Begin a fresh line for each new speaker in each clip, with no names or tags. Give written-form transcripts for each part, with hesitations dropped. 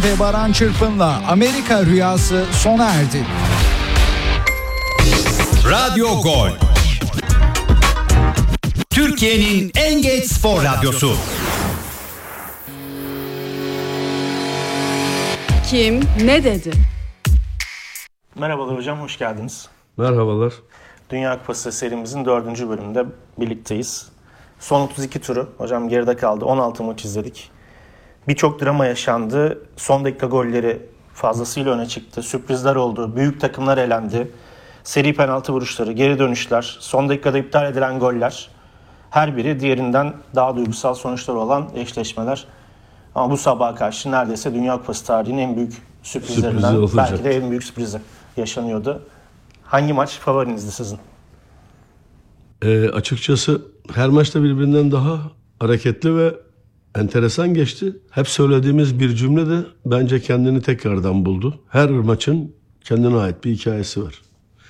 ve Baran Çırpın'la Amerika Rüyası sona erdi.
Radyo Gol. Türkiye'nin en geç spor radyosu.
Kim ne dedi?
Merhabalar hocam, hoş geldiniz.
Merhabalar.
Dünya Kupası serimizin 4. bölümünde birlikteyiz. Son 32 turu, hocam geride kaldı. 16 maç izledik. Birçok drama yaşandı. Son dakika golleri fazlasıyla öne çıktı. Sürprizler oldu. Büyük takımlar elendi. Seri penaltı vuruşları, geri dönüşler, son dakikada iptal edilen goller. Her biri diğerinden daha duygusal sonuçları olan eşleşmeler. Ama bu sabaha karşı neredeyse Dünya Kupası tarihinin en büyük sürprizlerinden, belki de en büyük sürprizi yaşanıyordu. Hangi maç favorinizdi sizin?
Açıkçası her maçta birbirinden daha hareketli ve enteresan geçti. Hep söylediğimiz bir cümle de bence kendini tekrardan buldu. Her maçın kendine ait bir hikayesi var.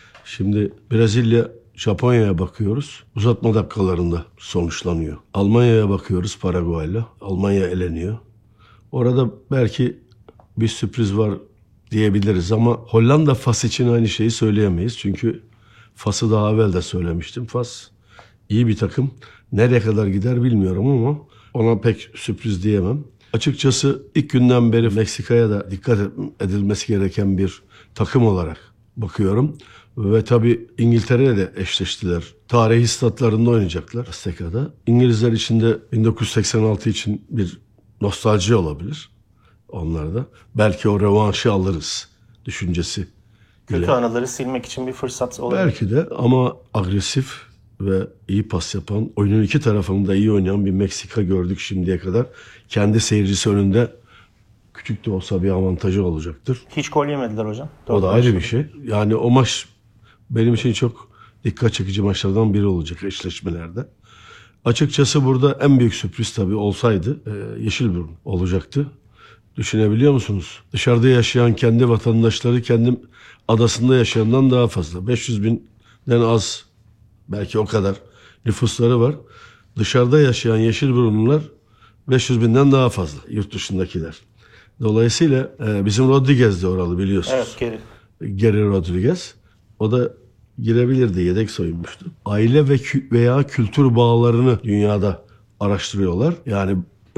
Şimdi Brezilya, Japonya'ya bakıyoruz. Uzatma dakikalarında sonuçlanıyor. Almanya'ya bakıyoruz Paraguay'la. Almanya eleniyor. Orada belki bir sürpriz var diyebiliriz ama Hollanda Fas için aynı şeyi söyleyemeyiz. Çünkü Fas'ı daha evvel de söylemiştim. Fas iyi bir takım. Nereye kadar gider bilmiyorum ama ona pek sürpriz diyemem. Açıkçası ilk günden beri Meksika'ya da dikkat edilmesi gereken bir takım olarak bakıyorum. Ve tabii İngiltere'yle de eşleştiler. Tarihi statlarında oynayacaklar Azteka'da. İngilizler için de 1986 için bir nostalji olabilir onlarda. Belki o revanşı alırız düşüncesi.
Kötü anıları silmek için bir fırsat olabilir.
Belki de ama agresif ve iyi pas yapan, oyunun iki tarafında iyi oynayan bir Meksika gördük şimdiye kadar. Kendi seyircisi önünde küçük de olsa bir avantajı olacaktır.
Hiç gol yemediler hocam.
O da ayrı bir şey. Yani o maç benim için çok dikkat çekici maçlardan biri olacak eşleşmelerde. Açıkçası burada en büyük sürpriz tabii olsaydı Yeşilburun olacaktı. Düşünebiliyor musunuz? Dışarıda yaşayan kendi vatandaşları kendi adasında yaşayandan daha fazla. 500 binden az, belki o kadar nüfusları var. Dışarıda yaşayan Yeşilburunlular 500 binden daha fazla, yurt dışındakiler. Dolayısıyla bizim Rodriguez de oralı biliyorsunuz.
Evet,
Geri Rodriguez. O da girebilirdi, yedek soyunmuştu. Aile veya kültür bağlarını dünyada araştırıyorlar. Yani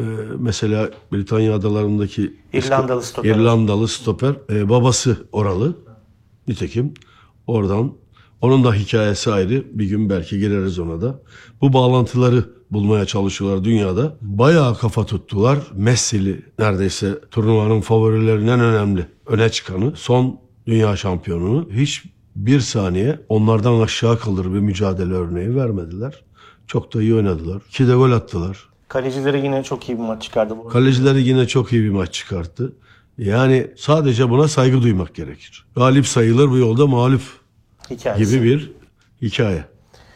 mesela Britanya adalarındaki İrlandalı stoper babası oralı. Nitekim oradan onun da hikayesi ayrı. Bir gün belki gireriz ona da. Bu bağlantıları bulmaya çalışıyorlar dünyada. Bayağı kafa tuttular. Messi'li neredeyse turnuvanın favorilerinden önemli. Öne çıkanı. Son dünya şampiyonunu hiç bir saniye onlardan aşağı kalır bir mücadele örneği vermediler. Çok da iyi oynadılar. 2 de gol attılar.
Kalecileri yine çok iyi bir maç çıkardı.
Kalecileri yine çok iyi bir maç çıkarttı. Yani sadece buna saygı duymak gerekir. Galip sayılır bu yolda mağlup
hikayesi
gibi bir hikaye.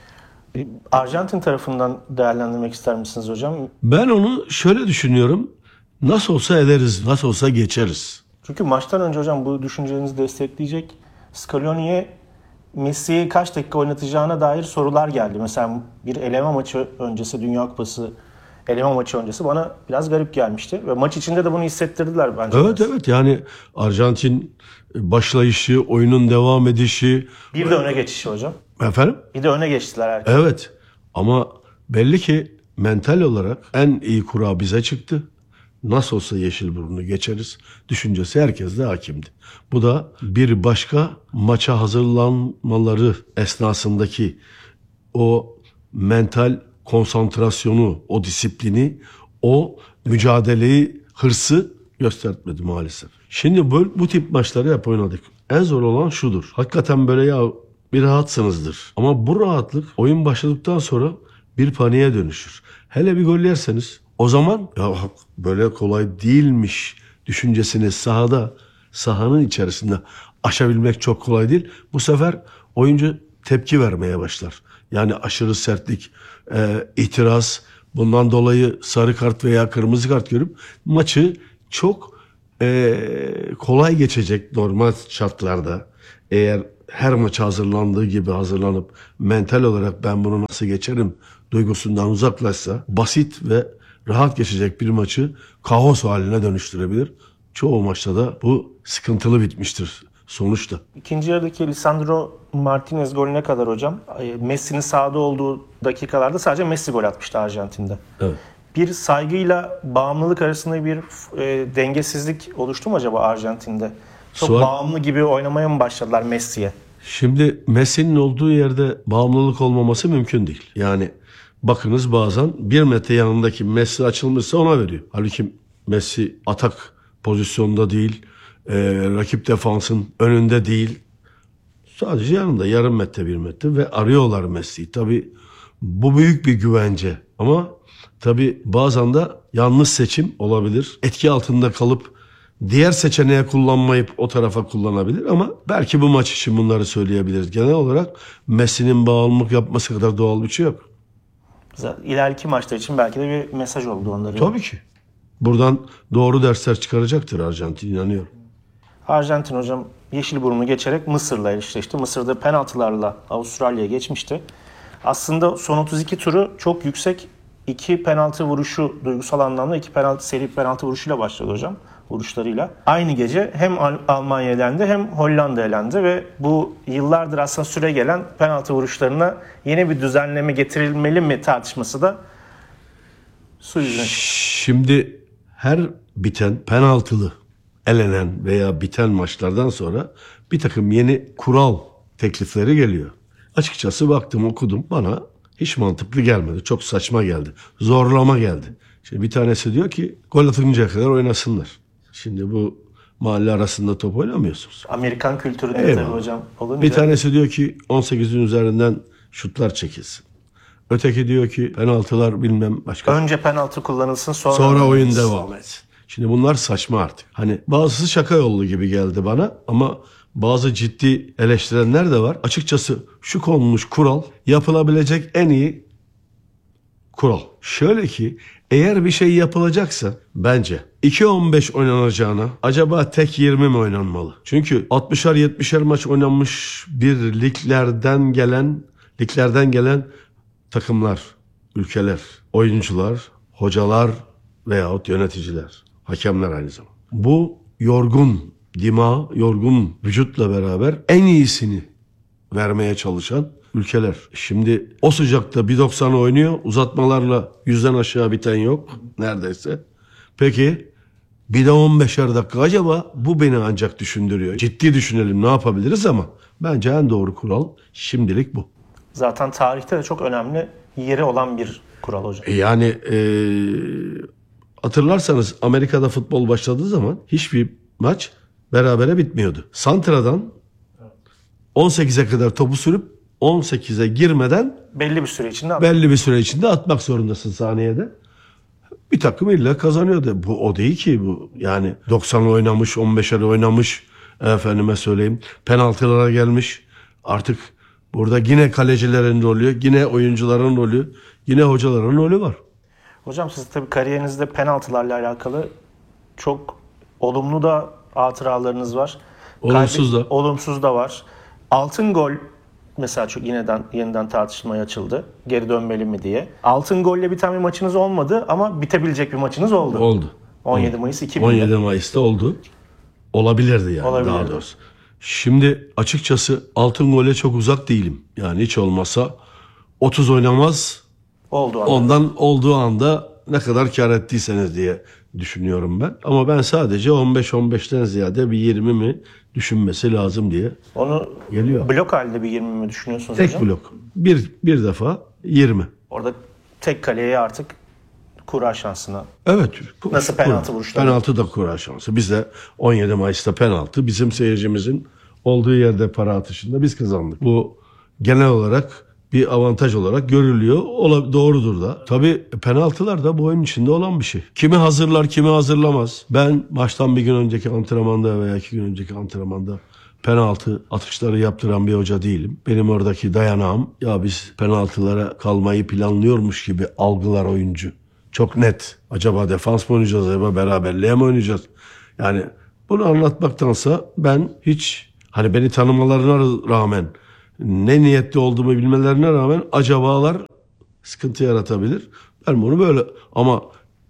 Arjantin tarafından değerlendirmek ister misiniz hocam?
Ben onu şöyle düşünüyorum. Nasıl olsa ederiz, nasıl olsa geçeriz.
Çünkü maçtan önce hocam bu düşüncelerinizi destekleyecek Scaloni'ye Messi'yi kaç dakika oynatacağına dair sorular geldi. Mesela bir eleme maçı öncesi, Dünya Kupası eleme maçı öncesi bana biraz garip gelmişti. Ve maç içinde de bunu hissettirdiler bence.
Evet yani Arjantin başlayışı, oyunun devam edişi.
Bir de öne geçişi hocam.
Efendim?
Bir de öne geçtiler herkes.
Evet ama belli ki mental olarak en iyi kura bize çıktı. Nasıl olsa Yeşilburun'u geçeriz düşüncesi herkeste hakimdi. Bu da bir başka maça hazırlanmaları esnasındaki o mental konsantrasyonu, o disiplini, o mücadeleyi, hırsı göstermedi maalesef. Şimdi bu tip maçları hep oynadık. En zor olan şudur. Hakikaten böyle ya bir rahatsınızdır. Ama bu rahatlık oyun başladıktan sonra bir paniğe dönüşür. Hele bir gol yerseniz o zaman ya böyle kolay değilmiş düşüncesini sahanın içerisinde aşabilmek çok kolay değil. Bu sefer oyuncu tepki vermeye başlar. Yani aşırı sertlik, itiraz, bundan dolayı sarı kart veya kırmızı kart görüp maçı çok kolay geçecek normal şartlarda. Eğer her maça hazırlandığı gibi hazırlanıp mental olarak ben bunu nasıl geçerim duygusundan uzaklaşsa basit ve rahat geçecek bir maçı kaos haline dönüştürebilir. çoğu maçta da bu sıkıntılı bitmiştir sonuçta.
İkinci yarıdaki Lisandro Martinez golüne kadar hocam Messi'nin sahada olduğu dakikalarda sadece Messi gol atmıştı Arjantin'de.
Evet.
Bir saygıyla bağımlılık arasında bir dengesizlik oluştu mu acaba Arjantin'de? Çok bağımlı gibi oynamaya mı başladılar Messi'ye?
Şimdi Messi'nin olduğu yerde bağımlılık olmaması mümkün değil. Yani bakınız bazen 1 metre yanındaki Messi açılmışsa ona veriyor. Halbuki Messi atak pozisyonda değil, rakip defansın önünde değil. Sadece yanında yarım metre 1 metre ve arıyorlar Messi'yi. Tabii bu büyük bir güvence ama tabii bazen de yanlış seçim olabilir. Etki altında kalıp diğer seçeneğe kullanmayıp o tarafa kullanabilir ama belki bu maç için bunları söyleyebiliriz. Genel olarak Messi'nin bağımlılık yapması kadar doğal bir şey yok.
İleriki maçlar için belki de bir mesaj oldu onların.
Tabii ki. Buradan doğru dersler çıkaracaktır Arjantin, inanıyorum.
Arjantin hocam Yeşilburnu'nu geçerek Mısır'la eşleşti. Mısır'da penaltılarla Avustralya'ya geçmişti. Aslında son 32 turu çok yüksek 2 penaltı vuruşu, duygusal anlamda 2 seri penaltı vuruşuyla başladı hocam. Vuruşlarıyla. Aynı gece hem Almanya elendi hem Hollanda elendi ve bu yıllardır aslında süre gelen penaltı vuruşlarına yeni bir düzenleme getirilmeli mi tartışması da su yüzüne çıktı.
Şimdi her biten penaltılı elenen veya biten maçlardan sonra bir takım yeni kural teklifleri geliyor. Açıkçası baktım, okudum, bana hiç mantıklı gelmedi. Çok saçma geldi. Zorlama geldi. Şimdi bir tanesi diyor ki gol atıncaya kadar oynasınlar. Şimdi bu mahalle arasında top oynamıyorsunuz.
Amerikan kültürü de tabii hocam olunca.
Bir tanesi diyor ki 18'in üzerinden şutlar çekilsin. Öteki diyor ki penaltılar bilmem başka.
Önce penaltı kullanılsın
sonra oyun devam etsin. Şimdi bunlar saçma artık. Hani bazısı şaka yollu gibi geldi bana ama bazı ciddi eleştirenler de var. Açıkçası şu konmuş kural yapılabilecek en iyi kural. Şöyle ki eğer bir şey yapılacaksa bence 2-15 oynanacağına acaba tek 20 mi oynanmalı? Çünkü 60'ar 70'er maç oynanmış bir liglerden gelen takımlar, ülkeler, oyuncular, hocalar veyahut yöneticiler, hakemler aynı zamanda. Bu yorgun vücutla beraber en iyisini vermeye çalışan ülkeler. Şimdi o sıcakta 1.90 oynuyor. Uzatmalarla 100'den aşağı biten yok neredeyse. Peki bir de 15'er dakika, acaba bu beni ancak düşündürüyor. Ciddi düşünelim ne yapabiliriz ama bence en doğru kural şimdilik bu.
Zaten tarihte de çok önemli yeri olan bir kural hocam.
Yani hatırlarsanız Amerika'da futbol başladığı zaman hiçbir maç berabere bitmiyordu. Santra'dan 18'e kadar topu sürüp 18'e girmeden
belli bir süre içinde
atmak zorundasın saniyede. Bir takım illa kazanıyordu. Bu o değil ki bu. Yani 90 oynamış, 15'er oynamış, efendime söyleyeyim, penaltılara gelmiş. Artık burada yine kalecilerin rolü, yine oyuncuların rolü, yine hocaların rolü var.
Hocam siz tabii kariyerinizde penaltılarla alakalı çok olumlu da hatıralarınız var. Olumsuz da var. Altın gol mesela çok yeniden tartışmaya açıldı. Geri dönmeli mi diye. Altın golle biten bir maçınız olmadı ama bitebilecek bir maçınız oldu.
Oldu.
17 Mayıs 2000'de.
17 Mayıs'ta oldu. Olabilirdi yani daha doğrusu. Şimdi açıkçası altın gole çok uzak değilim. Yani hiç olmazsa 30 oynamaz. Ondan olduğu anda ne kadar kar ettiyseniz diye düşünüyorum ben. Ama ben sadece 15-15'ten ziyade bir 20 mi düşünmesi lazım diye
onu
geliyor.
Blok halinde bir 20 mi düşünüyorsunuz
tek
hocam?
Tek blok. Bir defa 20.
Orada tek kaleye artık kura şansına.
Evet.
Nasıl penaltı vuruşları?
Penaltı da kura şansı. Bizde 17 Mayıs'ta penaltı. Bizim seyircimizin olduğu yerde para atışında biz kazandık. Bu genel olarak bir avantaj olarak görülüyor. Doğrudur da. Tabii penaltılar da bu oyun içinde olan bir şey. Kimi hazırlar, kimi hazırlamaz. Ben maçtan bir gün önceki antrenmanda veya 2 gün önceki antrenmanda penaltı atışları yaptıran bir hoca değilim. Benim oradaki dayanağım, ya biz penaltılara kalmayı planlıyormuş gibi algılar oyuncu. Çok net. Acaba defans mı oynayacağız, acaba beraberliğe mi oynayacağız? Yani bunu anlatmaktansa ben hiç, hani beni tanımalarına rağmen, ne niyetli olduğumu bilmelerine rağmen acabalar sıkıntı yaratabilir. Ben bunu böyle, ama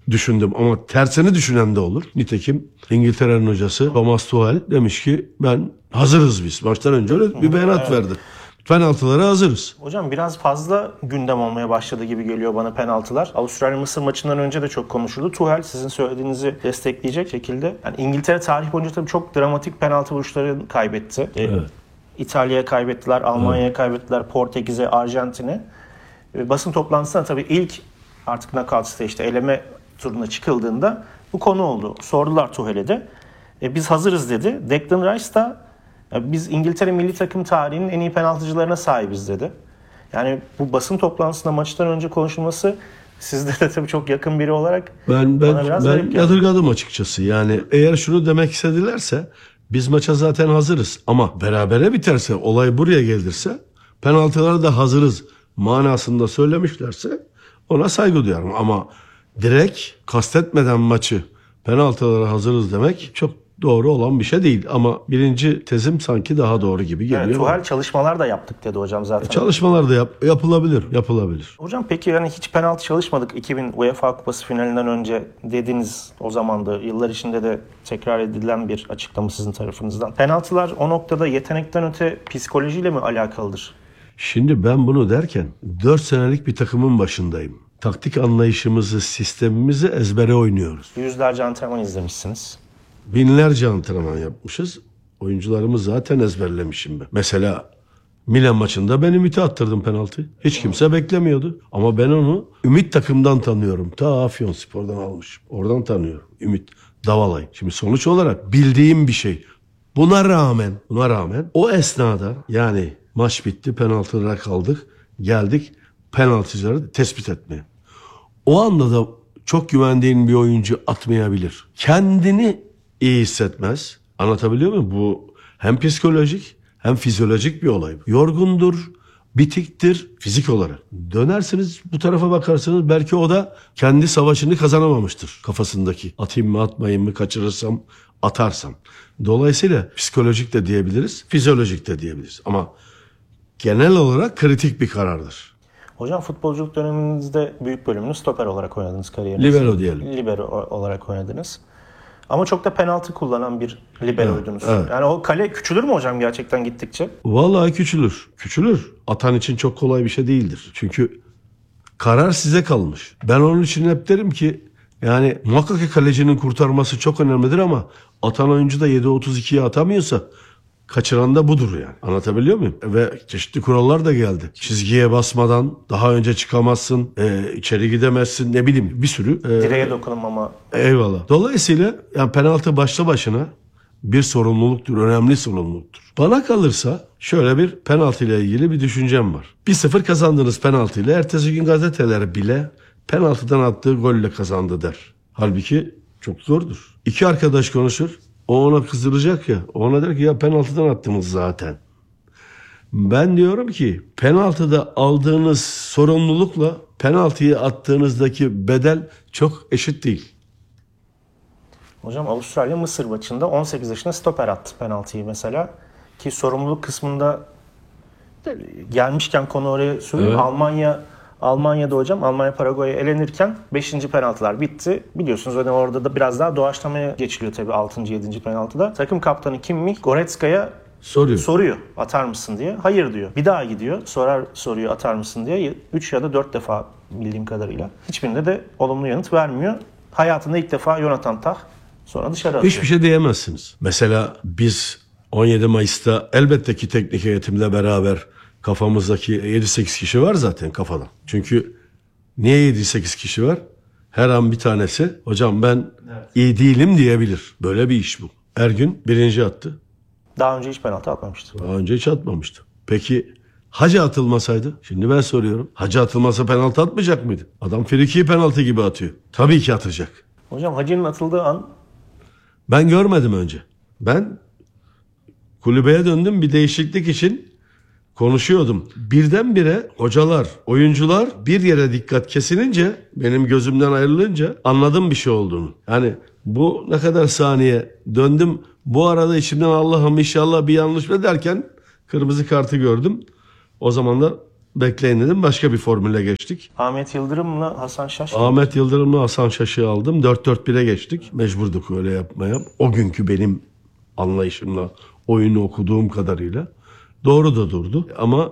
düşündüm ama tersini düşünen de olur. Nitekim İngiltere'nin hocası Thomas Tuchel demiş ki ben hazırız biz. Maçtan önce öyle bir beyanat verdi. Penaltılara hazırız.
Hocam biraz fazla gündem olmaya başladı gibi geliyor bana penaltılar. Avustralya-Mısır maçından önce de çok konuşuldu. Tuchel sizin söylediğinizi destekleyecek şekilde. Yani İngiltere tarih boyunca tabii çok dramatik penaltı vuruşları kaybetti.
Evet.
İtalya'ya kaybettiler, Almanya'ya kaybettiler, Portekiz'e, Arjantin'e. Basın toplantısında tabii ilk artık knockout stage'de eleme turuna çıkıldığında bu konu oldu. Sordular Tuchel'e de. Biz hazırız dedi. Declan Rice da biz İngiltere milli takım tarihinin en iyi penaltıcılarına sahibiz dedi. Yani bu basın toplantısında maçtan önce konuşulması sizde de tabii çok yakın biri olarak
Ben
garip geldi.
yadırgadım açıkçası. Yani eğer şunu demek istedilerse biz maça zaten hazırız ama berabere biterse olay buraya gelirse penaltılara da hazırız manasında söylemişlerse ona saygı duyarım. Ama direkt kastetmeden maçı penaltılara hazırız demek çok doğru olan bir şey değil. Ama birinci tezim sanki daha doğru gibi geliyor.
Evet, Tuchel çalışmalar da yaptık dedi hocam zaten.
Çalışmalar da yapılabilir.
Hocam peki yani hiç penaltı çalışmadık 2000 UEFA Kupası finalinden önce dediniz o zaman da yıllar içinde de tekrar edilen bir açıklama sizin tarafınızdan. Penaltılar o noktada yetenekten öte psikolojiyle mi alakalıdır?
Şimdi ben bunu derken 4 senelik bir takımın başındayım. Taktik anlayışımızı, sistemimizi ezbere oynuyoruz.
Yüzlerce antrenman izlemişsiniz.
Binlerce antrenman yapmışız. Oyuncularımı zaten ezberlemişim ben. Mesela Milan maçında ben Ümit'e attırdım penaltı. Hiç kimse beklemiyordu. Ama ben onu Ümit takımdan tanıyorum. Ta Afyonspor'dan almışım. Oradan tanıyorum. Ümit Davalay. Şimdi sonuç olarak bildiğim bir şey. Buna rağmen o esnada yani maç bitti, penaltılara kaldık. Geldik penaltıcıları tespit etmeye. O anda da çok güvendiğin bir oyuncu atmayabilir. Kendini iyi hissetmez. Anlatabiliyor muyum? Bu hem psikolojik hem fizyolojik bir olay. Yorgundur, bitiktir fizik olarak. Dönersiniz bu tarafa bakarsınız belki o da kendi savaşını kazanamamıştır kafasındaki. Atayım mı atmayayım mı kaçırırsam atarsam. Dolayısıyla psikolojik de diyebiliriz, fizyolojik de diyebiliriz. Ama genel olarak kritik bir karardır.
Hocam futbolculuk döneminizde büyük bölümünü stoper olarak oynadınız kariyerinizde.
Libero diyelim.
Libero olarak oynadınız. Ama çok da penaltı kullanan bir liberoydunuz.
Evet.
Yani o kale küçülür mü hocam gerçekten gittikçe?
Vallahi küçülür. Küçülür. Atan için çok kolay bir şey değildir. Çünkü karar size kalmış. Ben onun için hep derim ki yani muhakkak ki kalecinin kurtarması çok önemlidir ama atan oyuncu da 7.32'ye atamıyorsa kaçıran da budur yani. Anlatabiliyor muyum? Ve çeşitli kurallar da geldi. Çizgiye basmadan daha önce çıkamazsın, içeri gidemezsin, ne bileyim bir sürü.
Direğe dokunulmama.
Eyvallah. Dolayısıyla yani penaltı başlı başına bir sorumluluktur, önemli sorumluluktur. Bana kalırsa şöyle bir penaltı ile ilgili bir düşüncem var. 1-0 kazandınız penaltıyla, ertesi gün gazeteler bile penaltıdan attığı golle kazandı der. Halbuki çok zordur. İki arkadaş konuşur. O ona kızdıracak ya. O ona der ki ya penaltıdan attınız zaten. Ben diyorum ki penaltıda aldığınız sorumlulukla penaltıyı attığınızdaki bedel çok eşit değil.
Hocam Avustralya-Mısır maçında 18 yaşında stoper attı penaltıyı mesela. Ki sorumluluk kısmında gelmişken konu oraya söyleyeyim.
Evet.
Almanya'da hocam Almanya Paraguay'a elenirken 5. penaltılar bitti. Biliyorsunuz hani orada da biraz daha doğaçlamaya geçiliyor tabii 6. 7. penaltıda. Takım kaptanı Kimmich Goretzka'ya soruyor atar mısın diye. Hayır diyor. Bir daha gidiyor. Soruyor atar mısın diye. 3 ya da 4 defa bildiğim kadarıyla. Hiçbirinde de olumlu yanıt vermiyor. Hayatında ilk defa Jonathan Tah sonra dışarı atıyor.
Hiçbir şey diyemezsiniz. Mesela biz 17 Mayıs'ta elbette ki teknik heyetimle beraber kafamızdaki 7-8 kişi var zaten kafadan. Çünkü niye 7-8 kişi var? Her an bir tanesi hocam ben iyi değilim diyebilir. Böyle bir iş bu. Ergün birinci attı.
Daha önce hiç penaltı atmamıştı.
Daha önce hiç atmamıştı. Peki Hacı atılmasaydı? Şimdi ben soruyorum. Hacı atılmasa penaltı atmayacak mıydı? Adam frikiyi penaltı gibi atıyor. Tabii ki atacak.
Hocam Hacı'nın atıldığı an
Ben görmedim önce. Ben kulübeye döndüm bir değişiklik için konuşuyordum. Birdenbire hocalar, oyuncular bir yere dikkat kesilince, benim gözümden ayrılınca anladım bir şey olduğunu. Yani bu ne kadar saniye döndüm. Bu arada içimden Allah'ım inşallah bir yanlış mı derken kırmızı kartı gördüm. O zaman da bekleyin dedim. Başka bir formüle geçtik.
Ahmet Yıldırım'la Hasan Şaş.
Ahmet Yıldırım'la Hasan Şaş'ı aldım. 4-4-1'e geçtik. Mecburduk öyle yapmaya. O günkü benim anlayışımla, oyunu okuduğum kadarıyla doğru da durdu. Ama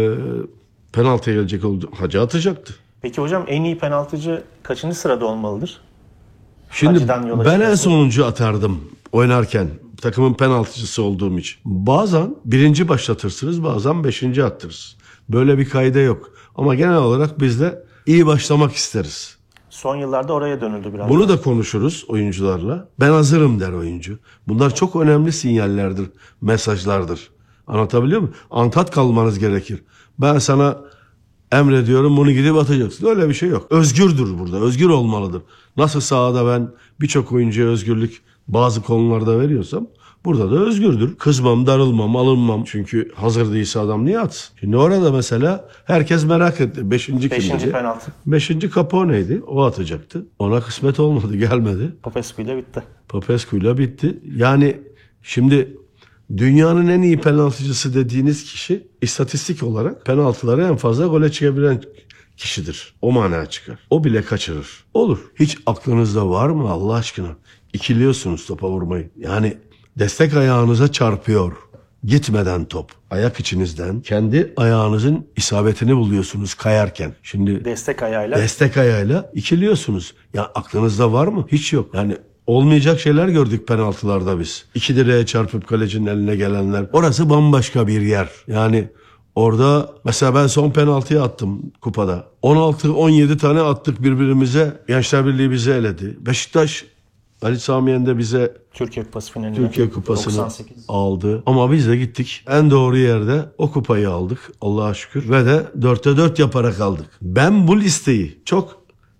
penaltıya gelecek oldu. Hacı atacaktı.
Peki hocam en iyi penaltıcı kaçıncı sırada olmalıdır?
Şimdi
Hacı'dan yola
ben en
çıkarsın.
sonuncu atardım oynarken. Takımın penaltıcısı olduğum için. Bazen birinci başlatırsınız, bazen beşinci attırırız. Böyle bir kaide yok. Ama genel olarak biz de iyi başlamak isteriz.
Son yıllarda oraya dönüldü biraz.
Bunu da konuşuruz oyuncularla. Ben hazırım der oyuncu. Bunlar çok önemli sinyallerdir, mesajlardır. Anlatabiliyor muyum? Antat kalmanız gerekir. Ben sana emrediyorum, bunu gidip atacaksın. Öyle bir şey yok. Özgürdür burada. Özgür olmalıdır. Nasıl sahada ben birçok oyuncuya özgürlük bazı konularda veriyorsam burada da özgürdür. Kızmam, darılmam, alınmam. Çünkü hazır değilse adam niye atsın? Şimdi orada mesela herkes merak etti. Beşinci kimdi?
penaltı.
Beşinci Capone'ydi. O atacaktı. Ona kısmet olmadı, gelmedi.
Popescu ile bitti.
Popescu'yla bitti. Yani şimdi dünyanın en iyi penaltıcısı dediğiniz kişi istatistik olarak penaltıları en fazla gole çıkabilen kişidir. O manaya çıkar. O bile kaçırır. Olur. Hiç aklınızda var mı Allah aşkına? İkiliyorsunuz topa vurmayı. Yani destek ayağınıza çarpıyor. Gitmeden top. Ayak içinizden kendi ayağınızın isabetini buluyorsunuz kayarken. Şimdi destek ayağıyla ikiliyorsunuz. Ya aklınızda var mı? Hiç yok. Yani olmayacak şeyler gördük penaltılarda biz. 2 direğe çarpıp kalecinin eline gelenler. Orası bambaşka bir yer. Yani orada mesela ben son penaltıyı attım kupada. 16-17 tane attık birbirimize. Gençler Birliği bizi eledi. Beşiktaş Ali Sami Yen'de bize
Türkiye Kupası'nı
98 aldı. Ama biz de gittik. En doğru yerde o kupayı aldık. Allah'a şükür. Ve de 4'te 4 yaparak aldık. Ben bu listeyi çok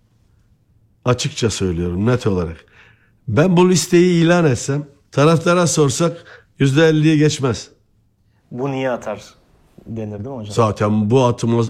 açıkça söylüyorum net olarak. Ben bu listeyi ilan etsem, taraftara sorsak %50'yi geçmez.
Bu niye atar denir değil mi hocam?
Zaten bu atmaz.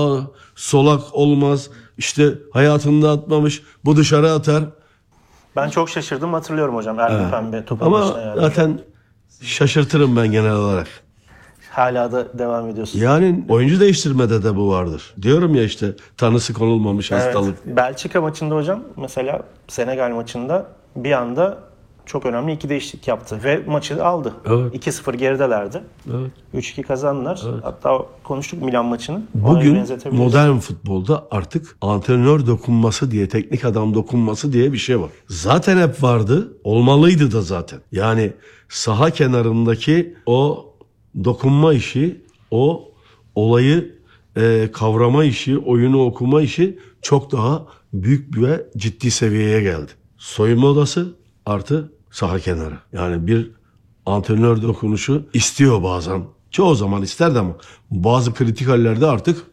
Solak olmaz. İşte hayatında atmamış. Bu dışarı atar.
Ben çok şaşırdım, hatırlıyorum hocam. Erdoğan Pembe topun
Ama
başına yani.
zaten şaşırtırım ben genel olarak.
Hala da devam ediyorsun.
Yani oyuncu değiştirmede de bu vardır. Diyorum ya işte tanısı konulmamış hastalık.
Evet. Belçika maçında hocam mesela Senegal maçında bir anda çok önemli 2 değişiklik yaptı ve maçı aldı.
Evet.
2-0 geridelerdi.
Evet.
3-2 kazandılar. Evet. Hatta konuştuk Milan maçını.
Bugün modern futbolda artık antrenör dokunması diye, teknik adam dokunması diye bir şey var. Zaten hep vardı. Olmalıydı da zaten. Yani saha kenarındaki o dokunma işi, o olayı kavrama işi, oyunu okuma işi çok daha büyük ve ciddi seviyeye geldi. Soyunma odası artı saha kenarı. Yani bir antrenör dokunuşu istiyor bazen. Çoğu zaman isterdi ama bazı kritik hallerde artık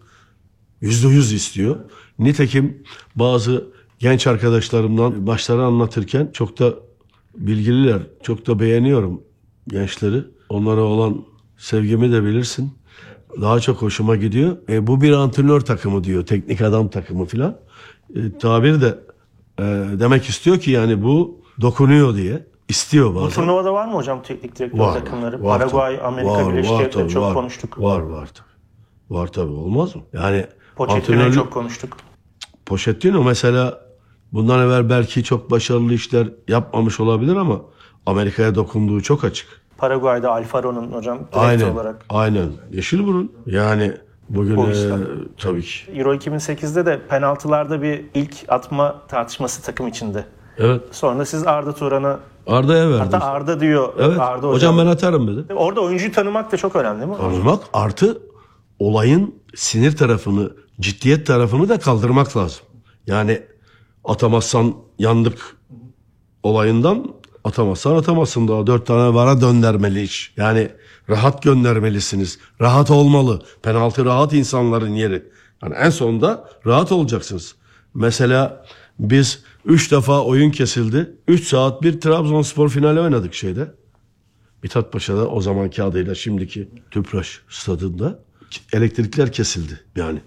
%100 istiyor. Nitekim bazı genç arkadaşlarımdan başları anlatırken çok da bilgililer, çok da beğeniyorum gençleri. Onlara olan sevgimi de bilirsin. Daha çok hoşuma gidiyor. Bu bir antrenör takımı diyor, teknik adam takımı filan. Tabir de demek istiyor ki yani bu dokunuyor diye. İstiyor bazen.
Bu turnuvada var mı hocam teknik direktör takımları? Paraguay, Amerika Birleşik Devletleri çok konuştuk.
Var tabii. Var tabii, olmaz mı? Yani
Pochettino'yu çok konuştuk.
Pochettino mesela bundan evvel belki çok başarılı işler yapmamış olabilir ama Amerika'ya dokunduğu çok açık.
Paraguay'da Alfaro'nun hocam direktör olarak.
Aynen. Yeşilburun. Yani bugün tabii ki.
Euro 2008'de de penaltılarda bir ilk atma tartışması takım içinde.
Evet.
Sonra siz Arda Turan'a
Arda'ya verdim.
Hatta Arda diyor.
Evet.
Arda
hocam ben atarım dedi.
Orada oyuncuyu tanımak da çok önemli değil mi?
Tanımak artı olayın sinir tarafını, ciddiyet tarafını da kaldırmak lazım. Yani atamazsan yandık olayından atamazsın daha 4 tane vara döndürmeli iş. Yani rahat göndermelisiniz. Rahat olmalı. Penaltı rahat insanların yeri. Yani en sonunda rahat olacaksınız. Mesela biz 3 defa oyun kesildi. 3 saat bir Trabzonspor finali oynadık şeyde. Mithat Paşa'da o zamanki adıyla şimdiki Tüpraş stadında. Elektrikler kesildi yani.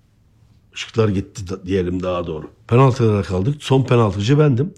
Işıklar gitti diyelim daha doğru. Penaltılara kaldık. Son penaltıcı bendim.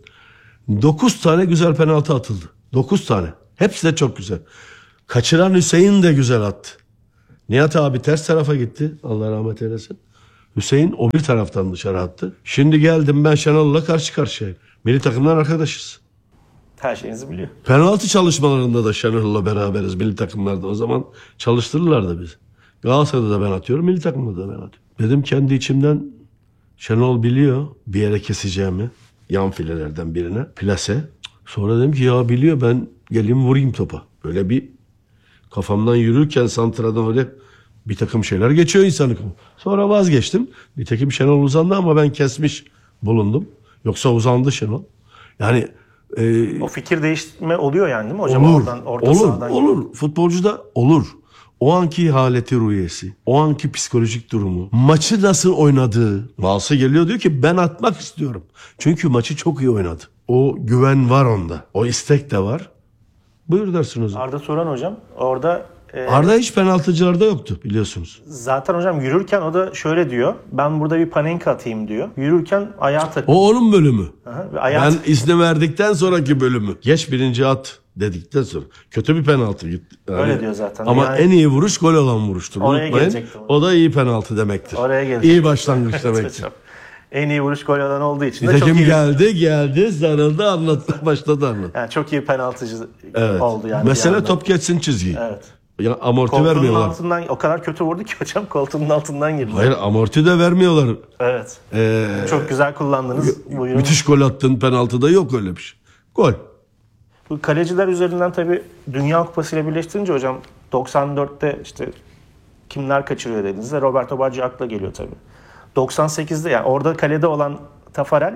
9 tane güzel penaltı atıldı. 9 tane. Hepsi de çok güzel. Kaçıran Hüseyin de güzel attı. Nihat abi ters tarafa gitti. Allah rahmet eylesin. Hüseyin o bir taraftan dışarı attı. Şimdi geldim ben Şenol'la karşı karşıyayım. Milli takımdan arkadaşız.
Her şeyinizi biliyor.
Penaltı çalışmalarında da Şenol'la beraberiz milli takımlarda. O zaman çalıştırırlardı bizi. Galatasaray'da da ben atıyorum, milli takımda da ben atıyorum. Dedim kendi içimden Şenol biliyor bir yere keseceğimi. Yan filelerden birine. Plase. Sonra dedim ki ya biliyor ben geleyim vurayım topa. Böyle bir kafamdan yürürken santradan öyle bir takım şeyler geçiyor insanın. Sonra vazgeçtim. Nitekim Şenol uzandı ama ben kesmiş bulundum. Yoksa uzandı Şenol. Yani
O fikir değiştirme oluyor yani değil mi hocam?
olur.
Oradan, orta
Olur.
sahadan
Olur. Futbolcuda olur. O anki haleti ruhiyesi, o anki psikolojik durumu, maçı nasıl oynadığı. Bazısı geliyor diyor ki ben atmak istiyorum. Çünkü maçı çok iyi oynadı. O güven var onda. O istek de var. Buyur dersin o zaman.
Arda Turan hocam orada
Arda hiç penaltıcılarda yoktu biliyorsunuz.
zaten hocam yürürken o da şöyle diyor. Ben burada bir panenka atayım diyor. Yürürken ayağa takıyor.
O onun bölümü.
Ayağa
Ben izni verdikten sonraki bölümü. Geç birinci at dedikten sonra. Kötü bir penaltı gitti. Yani,
Öyle diyor zaten.
Ama
Yani-
en iyi vuruş gol olan vuruştur.
Oraya
Unutmayın.
gelecektim.
O da iyi penaltı demektir.
Oraya gelecektim.
İyi başlangıç demektir.
Hocam. En iyi vuruş gol alan olduğu için de çok
Nitekim
iyi.
geldi sarıldı anlatmaya başladı anlat.
Yani çok iyi penaltıcı
Evet.
oldu yani.
Mesele
bir anda.
top geçsin çizgiyi.
Evet.
Ya amorti
Koltuğunun
vermiyorlar.
altından o kadar kötü vurdu ki hocam koltuğunun altından girdi.
Hayır amorti de vermiyorlar.
Evet. Çok güzel kullandınız. Buyurun.
Müthiş gol attın penaltıda yok öyle bir şey. Gol.
Bu kaleciler üzerinden tabii Dünya Kupası ile birleştirince hocam 94'te işte kimler kaçırıyor dediğinizde Roberto Baggio akla geliyor tabii. 98'de yani orada kalede olan Tafarel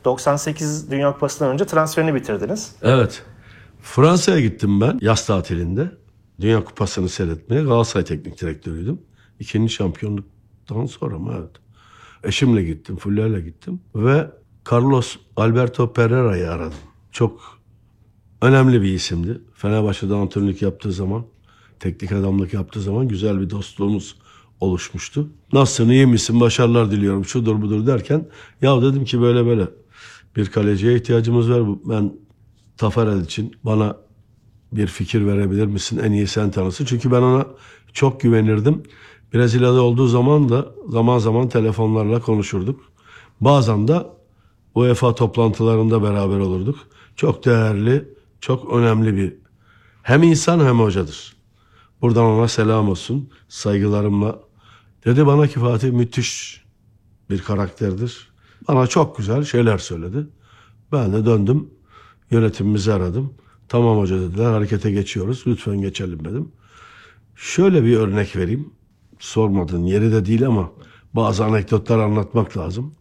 98 Dünya Kupası'ndan önce transferini bitirdiniz.
Evet. Fransa'ya gittim ben yaz tatilinde. Dünya Kupası'nı seyretmeye. Galatasaray Teknik Direktörüydüm. İkinci şampiyonluktan sonra mı? Evet. Eşimle gittim, Fulya'yla gittim. Ve Carlos Alberto Pereira'yı aradım. Çok önemli bir isimdi. Fenerbahçe'de antrenörlük yaptığı zaman, teknik adamlık yaptığı zaman güzel bir dostluğumuz oluşmuştu. Nasılsın, iyi misin, başarılar diliyorum, şudur budur derken ya dedim ki böyle böyle bir kaleciye ihtiyacımız var. Ben Tafarel için bana bir fikir verebilir misin? En iyi sen tanısın. Çünkü ben ona çok güvenirdim. Brezilya'da olduğu zaman da zaman zaman telefonlarla konuşurduk. Bazen de UEFA toplantılarında beraber olurduk. Çok değerli, çok önemli bir hem insan hem hocadır. Buradan ona selam olsun. Saygılarımla. Dedi bana ki Fatih müthiş bir karakterdir. Bana çok güzel şeyler söyledi. Ben de döndüm. Yönetimimizi aradım. Tamam hoca dediler, harekete geçiyoruz. Lütfen geçelim dedim. Şöyle bir örnek vereyim. Sormadın yeri de değil ama bazı anekdotlar anlatmak lazım.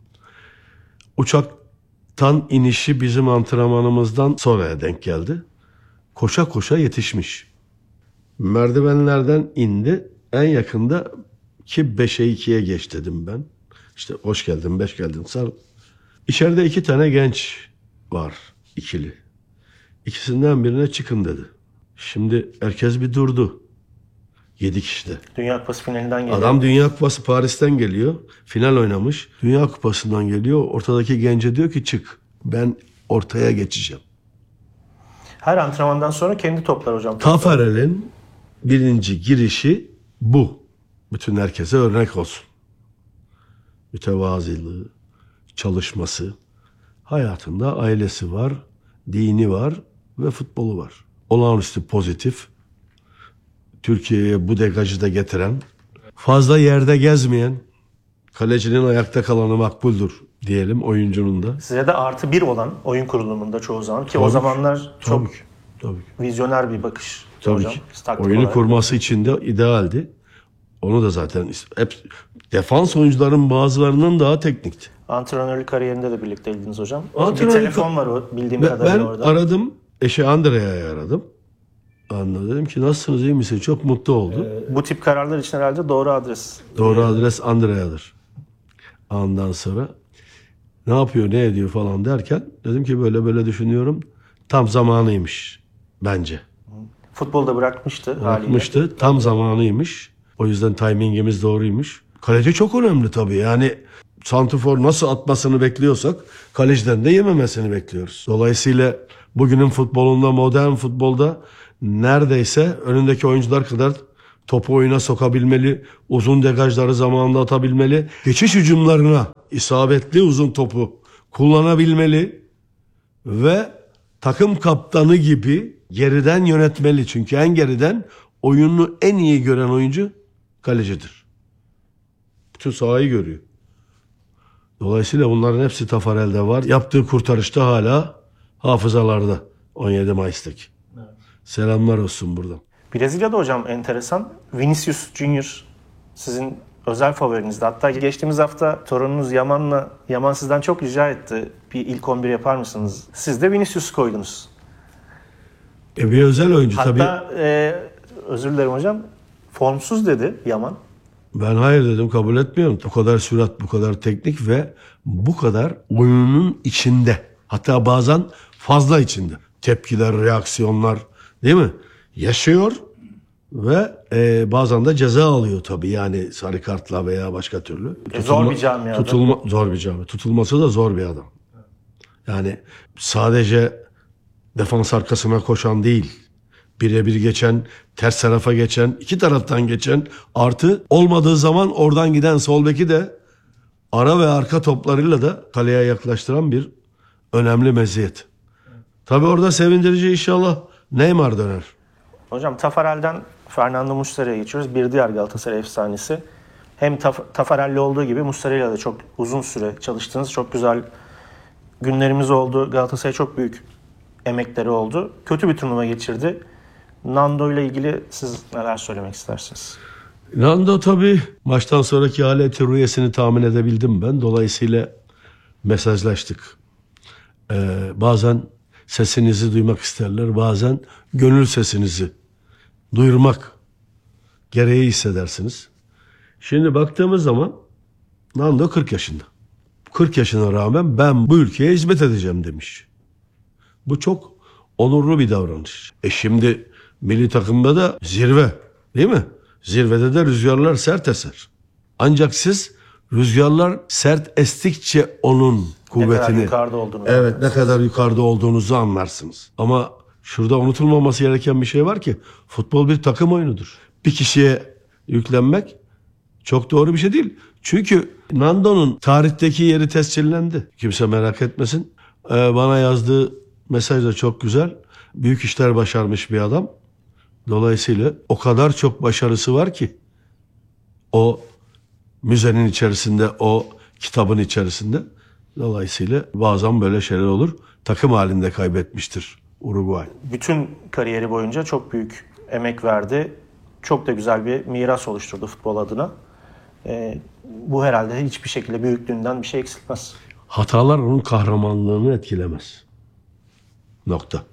Uçaktan inişi bizim antrenmanımızdan sonraya denk geldi. Koşa koşa yetişmiş. Merdivenlerden indi. En yakında ki 5'e 2'ye geç dedim ben. İşte hoş geldin, 5 geldin sar. İçeride 2 tane genç var, ikili. İkisinden birine çıkın dedi. Şimdi herkes bir durdu. 7 kişi de.
Dünya Kupası finalinden geliyor.
Adam Dünya Kupası Paris'ten geliyor. Final oynamış. Dünya Kupası'ndan geliyor. Ortadaki gence diyor ki çık. Ben ortaya geçeceğim.
Her antrenmandan sonra kendi toplar hocam.
Tafarel'in birinci girişi bu. Bütün herkese örnek olsun. Mütevazılığı, çalışması. Hayatında ailesi var, dini var ve futbolu var. Olağanüstü pozitif. Türkiye'ye bu degajı da getiren, fazla yerde gezmeyen, kalecinin ayakta kalanı makbuldür diyelim oyuncunun da.
Size de +1 olan oyun kurulumunda çoğu zaman ki o zamanlar çok
Tabii ki.
vizyoner bir bakış
Tabii
hocam.
ki.
Taktik
Oyunu
olarak.
kurması için de idealdi. Onu da zaten hep defans oyuncuların bazılarının daha teknikti.
Antrenörlük kariyerinde de birlikteydiniz hocam.
Antrenörlük-
Bir telefon var o bildiğim
Ben
kadarıyla orada.
aradım. Eşi Andrea'yı aradım. Anladım. Dedim ki nasılsınız, iyi misiniz? Çok mutlu oldu.
Bu tip kararlar için herhalde doğru adres.
Doğru adres Andrea'dır. Ondan sonra ne yapıyor, ne ediyor falan derken dedim ki böyle böyle düşünüyorum. Tam zamanıymış bence.
Futbolu da bırakmıştı haliyle.
Bırakmıştı. Tam zamanıymış. O yüzden timingimiz doğruymuş. Kaleci çok önemli tabii. Yani santrfor nasıl atmasını bekliyorsak kaleciden de yememesini bekliyoruz. Dolayısıyla bugünün futbolunda, modern futbolda neredeyse önündeki oyuncular kadar Topu oyuna sokabilmeli, uzun degajları zamanında atabilmeli, geçiş hücumlarına isabetli uzun topu kullanabilmeli ve takım kaptanı gibi geriden yönetmeli. Çünkü en geriden oyununu en iyi gören oyuncu kalecidir. Bütün sahayı görüyor. Dolayısıyla bunların hepsi Tafarel'de var. Yaptığı kurtarışta hala hafızalarda 17 Mayıs'taki. Evet. Selamlar olsun buradan.
Brezilya'da hocam enteresan. Vinicius Junior sizin özel favorinizdi. Hatta geçtiğimiz hafta torununuz Yaman sizden çok rica etti. Bir ilk 11 yapar mısınız? Siz de Vinicius koydunuz.
Bir özel oyuncu tabii.
Hatta özür dilerim hocam. Formsuz dedi Yaman.
Ben hayır dedim, kabul etmiyorum. Bu kadar sürat, bu kadar teknik ve bu kadar oyunun içinde. Hatta bazen fazla içinde. Tepkiler, reaksiyonlar, değil mi? Yaşıyor ve bazen de ceza alıyor tabii. Yani sarı kartla veya başka türlü.
Zor bir camiada.
Zor bir cami. Tutulması da zor bir adam. Yani sadece defans arkasına koşan değil. Birebir geçen, ters tarafa geçen, iki taraftan geçen, artı olmadığı zaman oradan giden sol beki de ara ve arka toplarıyla da kaleye yaklaştıran bir önemli meziyet. Tabii orada sevindirici inşallah Neymar döner.
Hocam Tafarel'den Fernando Muslera'ya geçiyoruz. Bir diğer Galatasaray efsanesi. Hem Tafarel'le olduğu gibi Muslera'yla da çok uzun süre çalıştınız. Çok güzel günlerimiz oldu. Galatasaray'a çok büyük emekleri oldu. Kötü bir turnuva geçirdi. Nando ile ilgili siz neler söylemek istersiniz?
Nando tabii maçtan sonraki haleti rüyesini tahmin edebildim ben. Dolayısıyla mesajlaştık. Bazen sesinizi duymak isterler. Bazen gönül sesinizi duyurmak gereği hissedersiniz. Şimdi baktığımız zaman Nando 40 yaşında. 40 yaşına rağmen ben bu ülkeye hizmet edeceğim demiş. Bu çok onurlu bir davranış. Şimdi milli takımda da zirve, değil mi? Zirvede de rüzgarlar sert eser. Ancak siz rüzgarlar sert estikçe onun kuvvetini,
ne kadar yukarıda olduğunu,
evet, ne kadar yukarıda olduğunuzu anlarsınız. Ama şurada unutulmaması gereken bir şey var ki futbol bir takım oyunudur. Bir kişiye yüklenmek çok doğru bir şey değil. Çünkü Nando'nun tarihteki yeri tescillendi. Kimse merak etmesin. Bana yazdığı mesaj da çok güzel. Büyük işler başarmış bir adam. Dolayısıyla o kadar çok başarısı var ki o müzenin içerisinde, o kitabın içerisinde. Dolayısıyla bazen böyle şeyler olur. Takım halinde kaybetmiştir Uruguay.
Bütün kariyeri boyunca çok büyük emek verdi. Çok da güzel bir miras oluşturdu futbol adına. Bu herhalde hiçbir şekilde büyüklüğünden bir şey eksiltmez.
Hatalar onun kahramanlığını etkilemez. Nokta.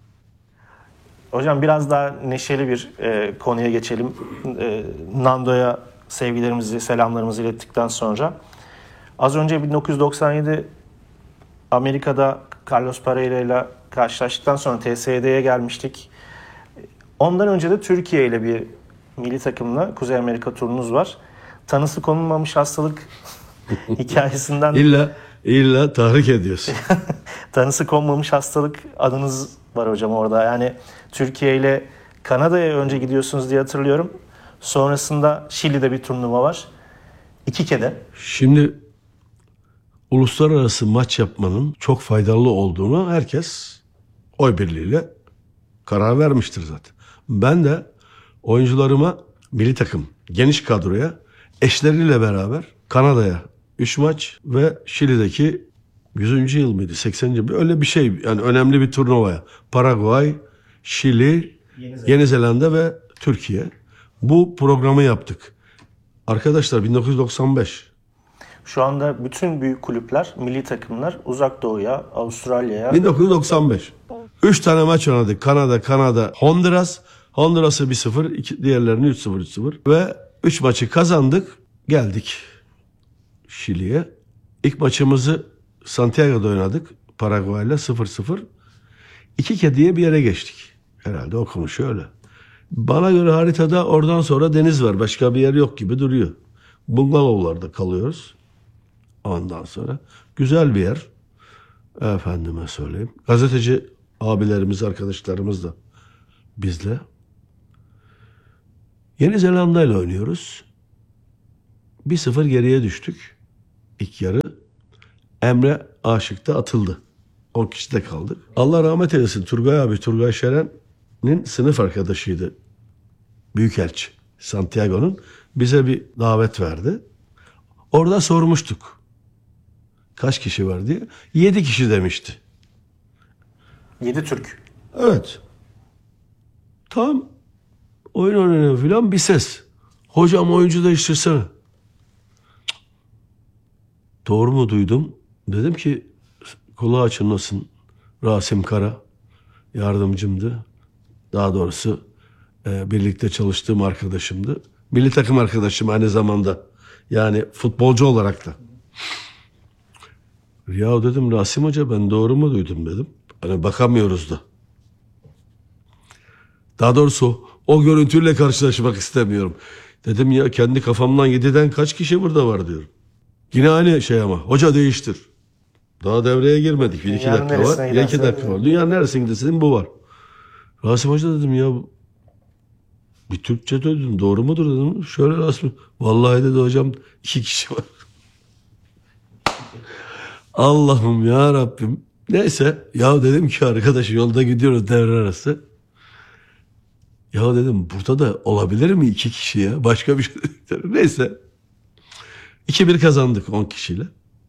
Hocam biraz daha neşeli bir konuya geçelim. Nando'ya sevgilerimizi, selamlarımızı ilettikten sonra. Az önce 1997 Amerika'da Carlos Pereira ile karşılaştıktan sonra TSD'ye gelmiştik. Ondan önce de Türkiye ile bir milli takımla Kuzey Amerika turunuz var. Tanısı konulmamış hastalık hikayesinden...
İlla tahrik ediyorsun.
Tanısı konmamış hastalık adınız var hocam orada. Yani Türkiye ile Kanada'ya önce gidiyorsunuz diye hatırlıyorum. Sonrasında Şili'de bir turnuva var. 2 kere.
Şimdi uluslararası maç yapmanın çok faydalı olduğunu herkes oy birliğiyle karar vermiştir zaten. Ben de oyuncularıma milli takım, geniş kadroya eşleriyle beraber Kanada'ya 3 maç ve Şili'deki 100. yıl mıydı? 80. yıl öyle bir şey. Yani önemli bir turnuvaya. Paraguay, Şili, Yeni Zelanda ve Türkiye. Bu programı yaptık. Arkadaşlar 1995.
Şu anda bütün büyük kulüpler, milli takımlar Uzak Doğu'ya, Avustralya'ya...
1995. 3 tane maç oynadık. Kanada, Honduras. Honduras'ı 1-0, diğerlerini 3-0. Ve 3 maçı kazandık. Geldik Şili'ye. İlk maçımızı Santiago'da oynadık. Paraguay'la 0-0. 2 kediye bir yere geçtik. Herhalde o konuşuyor öyle. Bana göre haritada oradan sonra deniz var. Başka bir yer yok gibi duruyor. Bungalovlarda kalıyoruz. Ondan sonra güzel bir yer. Efendime söyleyeyim. Gazeteci abilerimiz, arkadaşlarımız da bizle. Yeni Zelanda ile oynuyoruz. 1-0 geriye düştük. İlk yarı. Emre Aşık'ta atıldı. 10 kişide kaldık. Allah rahmet eylesin, Turgay abi, Turgay Şeren'in sınıf arkadaşıydı. Büyükelçi Santiago'nun. Bize bir davet verdi. Orada sormuştuk. Kaç kişi var diye. 7 kişi demişti.
7 Türk.
Evet. Tam oyun oynanıyor filan, bir ses. Hocam oyuncu değiştirsene. Cık. Doğru mu duydum? Dedim ki kulağı açılmasın. Rasim Kara yardımcımdı. Daha doğrusu birlikte çalıştığım arkadaşımdı. Milli takım arkadaşım aynı zamanda. Yani futbolcu olarak da. Ya dedim Rasim Hoca, ben doğru mu duydum dedim. Hani bakamıyoruz da. Daha doğrusu o görüntüyle karşılaşmak istemiyorum. Dedim ya, kendi kafamdan 7'den kaç kişi burada var diyorum. Yine aynı şey ama. Hoca değiştir. Daha devreye girmedik. 1-2 dakika var. 1-2 dakika var. Dünyanın neresine gidesin bu var. Rasim Hoca dedim ya, bir Türkçe dedim. Doğru mudur dedim. Şöyle Rasim. Vallahi dedi hocam 2 kişi var. Allah'ım ya Rabbim. Neyse ya, dedim ki arkadaş, yolda gidiyoruz devre arası. Ya dedim burada da olabilir mi 2 kişi ya? Başka bir şey dedim. Neyse. 2-1 kazandık 10 kişiyle.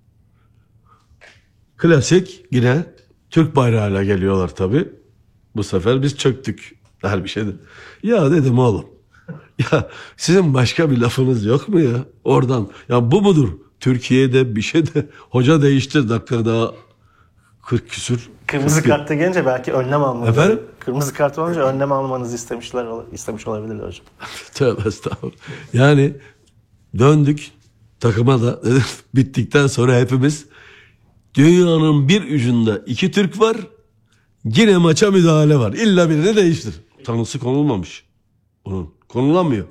Klasik yine Türk bayrağıyla geliyorlar tabii. Bu sefer biz çöktük. Her bir şeyde. Ya dedim oğlum. Ya sizin başka bir lafınız yok mu ya? Oradan. Ya bu mudur? Türkiye'de bir şey de hoca değiştir, dakika daha 40 küsür.
Kırmızı kartta gelince belki önlem almanızı.
Efendim?
Kırmızı kart olunca önlem almanızı istemiş olabilirler hocam.
Tövbe estağfurullah. Yani döndük takıma da bittikten sonra hepimiz, dünyanın bir ucunda 2 Türk var, yine maça müdahale var. İlla birini değiştir. Tanısı konulmamış. Onun konulamıyor.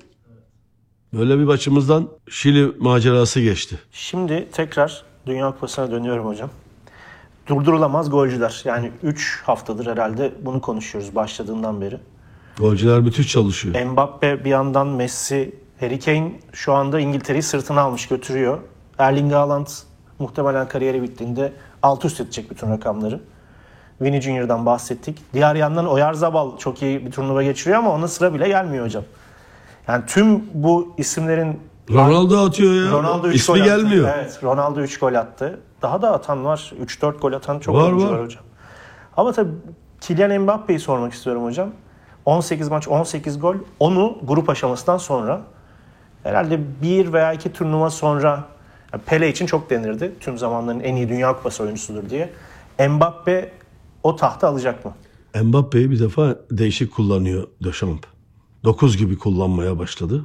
Böyle bir başımızdan Şili macerası geçti.
Şimdi tekrar Dünya Kupası'na dönüyorum hocam. Durdurulamaz golcüler. Yani 3 haftadır herhalde bunu konuşuyoruz başladığından beri.
Golcüler müthiş çalışıyor.
Mbappe bir yandan, Messi, Harry Kane şu anda İngiltere'yi sırtına almış götürüyor. Erling Haaland muhtemelen kariyeri bittiğinde alt üst edecek bütün rakamları. Vini Junior'dan bahsettik. Diğer yandan Oyarzabal çok iyi bir turnuva geçiriyor ama ona sıra bile gelmiyor hocam. Yani tüm bu isimlerin...
Ronaldo atıyor ya.
Ronaldo 3
İsmi
gol
gelmiyor.
attı. Evet, Ronaldo 3 gol attı. Daha da atan var. 3-4 gol atan çok
Var,
oyuncu
var.
var hocam. Ama tabii Kylian Mbappe'yi sormak istiyorum hocam. 18 maç, 18 gol. Onu grup aşamasından sonra herhalde 1 veya 2 turnuva sonra, yani Pele için çok denirdi. Tüm zamanların en iyi Dünya Kupası oyuncusudur diye. Mbappe o tahtı alacak mı?
Mbappe'yi bir defa değişik kullanıyor Deschamps. 9 gibi kullanmaya başladı.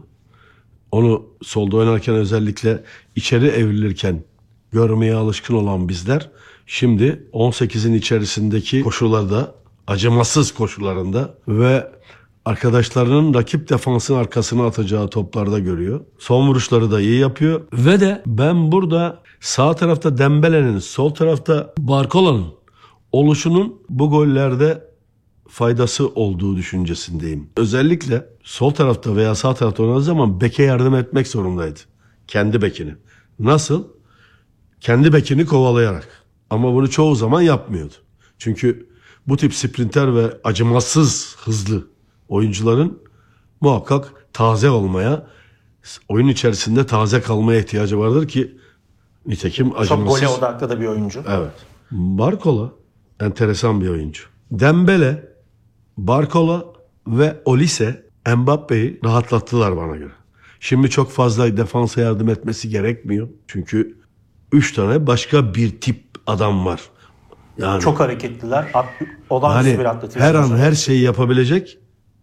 Onu solda oynarken, özellikle içeri evrilirken görmeye alışkın olan bizler, şimdi 18'in içerisindeki koşularda, acımasız koşularında ve arkadaşlarının rakip defansın arkasına atacağı toplarda görüyor. Son vuruşları da iyi yapıyor. Ve de ben burada sağ tarafta Dembele'nin, sol tarafta Barcola'nın oluşunun bu gollerde faydası olduğu düşüncesindeyim. Özellikle sol tarafta veya sağ tarafta oynadığı zaman beke yardım etmek zorundaydı. Kendi bekini. Nasıl? Kendi bekini kovalayarak. Ama bunu çoğu zaman yapmıyordu. Çünkü bu tip sprinter ve acımasız hızlı oyuncuların muhakkak taze olmaya, oyun içerisinde taze kalmaya ihtiyacı vardır ki nitekim acımasız.
Çok gole odaklı da bir oyuncu.
Evet. Barcola enteresan bir oyuncu. Dembele, Barcola ve Olise Mbappe'yi rahatlattılar bana göre. Şimdi çok fazla defansa yardım etmesi gerekmiyor. Çünkü 3 tane başka bir tip adam var. Yani
Çok hareketliler. Olağanüstü bir atletizm.
her an her şeyi yapabilecek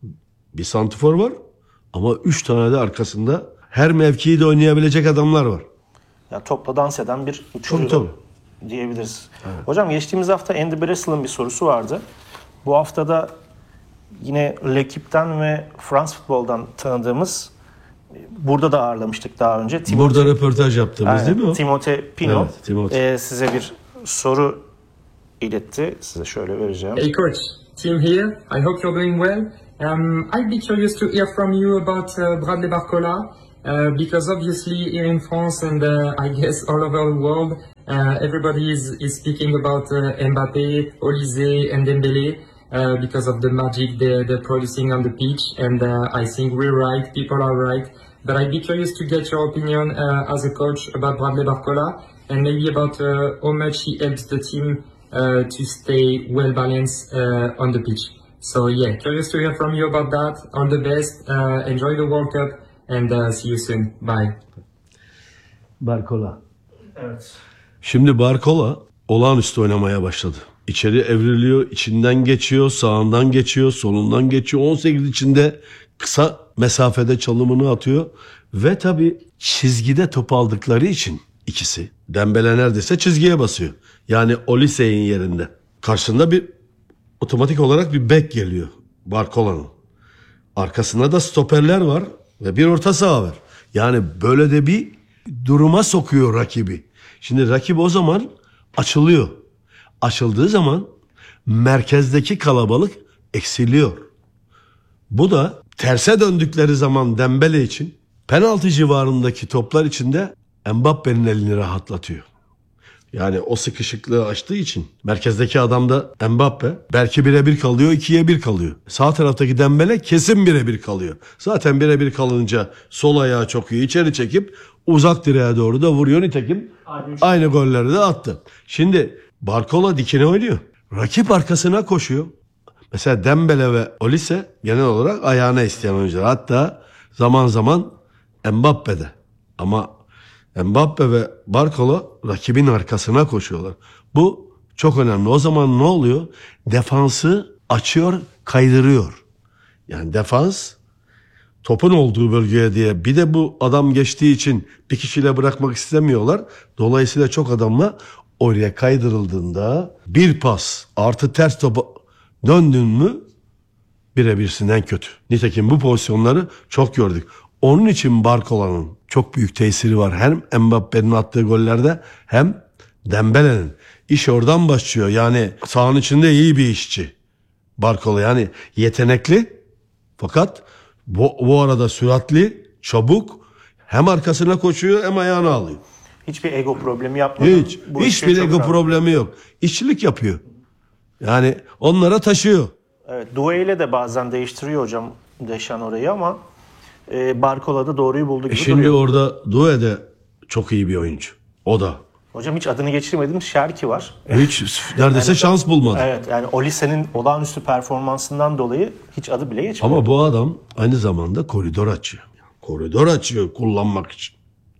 bir santifor var. Ama 3 tane de arkasında her mevkiyi de oynayabilecek adamlar var.
Ya topla dans eden bir üçlü
Tabii.
diyebiliriz. Evet. Hocam geçtiğimiz hafta Andy Bressel'ın bir sorusu vardı. Bu haftada yine L'Equipe'den ve France Futbol'dan tanıdığımız, burada da ağırlamıştık daha önce.
Burada röportaj yaptığımız değil mi o?
Timothée Pinot.
Evet, Timothée.
Size bir soru iletti. Size şöyle vereceğim.
Hey coach, Tim here. I hope you're doing well. I'd be curious to hear from you about Bradley Barcola, because obviously here in France and I guess all over the world, everybody is speaking about Mbappé, Olise and Dembélé because of the magic they're producing on the pitch, and I think we're right, people are right. But I'd be curious to get your opinion as a coach about Bradley Barcola, and maybe about how much he helps the team to stay well balanced on the pitch. So yeah, curious to hear from you about that. All the best. Enjoy the World Cup and see you soon. Bye.
Barcola.
Evet.
Şimdi Barcola olağanüstü oynamaya başladı. İçeri evriliyor, içinden geçiyor, sağından geçiyor, solundan geçiyor. 18 içinde kısa mesafede çalımını atıyor. Ve tabii çizgide top aldıkları için ikisi. Dembele neredeyse çizgiye basıyor. Yani Olise'nin yerinde. Karşısında bir otomatik olarak bir bek geliyor Barcola'nın. Arkasında da stoperler var ve bir orta saha var. Yani böyle de bir duruma sokuyor rakibi. Şimdi rakip o zaman açılıyor. Açıldığı zaman merkezdeki kalabalık eksiliyor. Bu da terse döndükleri zaman Dembele için penaltı civarındaki toplar içinde Mbappe'nin elini rahatlatıyor. Yani o sıkışıklığı açtığı için merkezdeki adam da Mbappe belki birebir kalıyor, 2'ye 1 kalıyor. Sağ taraftaki Dembele kesin birebir kalıyor. Zaten birebir kalınca sol ayağı çok iyi içeri çekip uzak direğe doğru da vuruyor. Nitekim aynı golleri de attı. Şimdi Barcola dikine oynuyor. Rakip arkasına koşuyor. Mesela Dembele ve Olise genel olarak ayağına isteyen oyuncular. Hatta zaman zaman Mbappe'de. Ama Mbappe ve Barcola rakibin arkasına koşuyorlar. Bu çok önemli. O zaman ne oluyor? Defansı açıyor, kaydırıyor. Yani defans topun olduğu bölgeye diye bir de bu adam geçtiği için bir kişiyle bırakmak istemiyorlar. Dolayısıyla çok adamla oraya kaydırıldığında bir pas artı ters topa döndün mü birebirsinden kötü. Nitekim bu pozisyonları çok gördük. Onun için Barcola'nın çok büyük tesiri var. Hem Mbappe'nin attığı gollerde hem Dembele'nin. İş oradan başlıyor. Yani sahanın içinde iyi bir işçi Barcola. Yani yetenekli fakat bu arada süratli, çabuk, hem arkasına koşuyor hem ayağını alıyor.
Hiçbir ego problemi yapmıyor.
Hiçbir ego problemi yok. İşçilik yapıyor. Yani onlara taşıyor.
Evet, Doué ile de bazen değiştiriyor hocam Deschamps orayı ama Barcola da doğruyu buldu gibi
şimdi
duruyor.
orada Doué de çok iyi bir oyuncu. O da.
Hocam hiç adını geçirmedim, Şerki var.
Hiç neredeyse şans bulmadı.
Evet, yani Olise'nin olağanüstü performansından dolayı hiç adı bile geçmedi.
Ama bu adam aynı zamanda koridor açıyor. Koridor açıyor kullanmak için.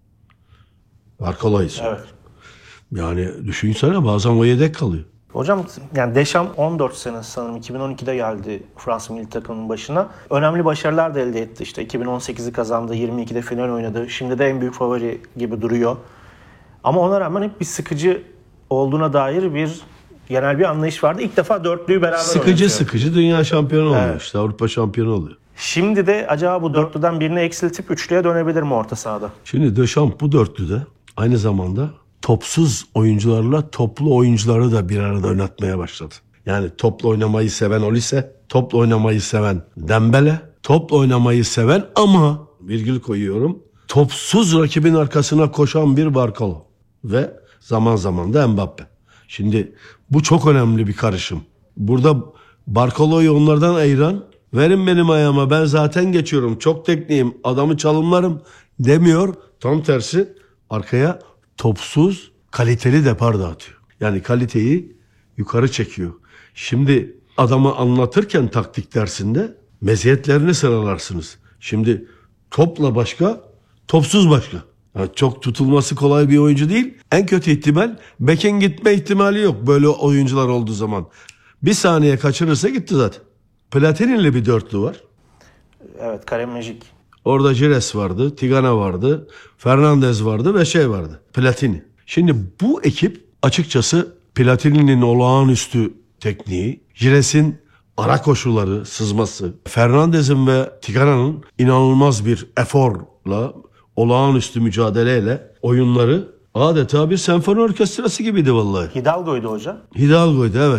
Barcola'yı söylüyor.
Evet.
Yani düşünsene bazen o yedek kalıyor.
Hocam yani Deschamps 14 sene sanırım 2012'de geldi Fransa milli takımının başına. Önemli başarılar da elde etti. İşte 2018'i kazandı, 22'de final oynadı. Şimdi de en büyük favori gibi duruyor. Ama ona rağmen hep bir sıkıcı olduğuna dair bir genel bir anlayış vardı. İlk defa dörtlüyü beraber
Sıkıcı dünya şampiyonu oluyor işte, Avrupa şampiyonu oluyor.
Şimdi de acaba bu dörtlüden birini eksiltip üçlüye dönebilir mi orta sahada?
Şimdi Deschamps bu dörtlüde aynı zamanda topsuz oyuncularla toplu oyuncuları da bir arada oynatmaya başladı. Yani toplu oynamayı seven Olise, toplu oynamayı seven Dembele, toplu oynamayı seven ama virgül koyuyorum, topsuz rakibin arkasına koşan bir Barcola ve zaman zaman da Mbappe. Şimdi bu çok önemli bir karışım. Burada Barcola'yı onlardan ayıran, verin benim ayağıma ben zaten geçiyorum, çok tekniğim, adamı çalımlarım demiyor. Tam tersi arkaya topsuz kaliteli depar dağıtıyor. Yani kaliteyi yukarı çekiyor. Şimdi adamı anlatırken taktik dersinde meziyetlerini sıralarsınız. Şimdi topla başka, topsuz başka. Yani çok tutulması kolay bir oyuncu değil. En kötü ihtimal bekin gitme ihtimali yok böyle oyuncular olduğu zaman. Bir saniye kaçırırsa gitti zaten. Platini'li bir dörtlü var.
Evet, Karem Magic.
Orada Gires vardı, Tigana vardı, Fernandez vardı ve şey vardı, Platini. Şimdi bu ekip açıkçası Platini'nin olağanüstü tekniği, Gires'in ara koşuları, sızması, Fernandez'in ve Tigana'nın inanılmaz bir eforla, olağanüstü mücadeleyle oyunları adeta bir senfoni orkestrası gibiydi vallahi.
Hidalgo'ydu hocam.
Hidalgo'ydu evet.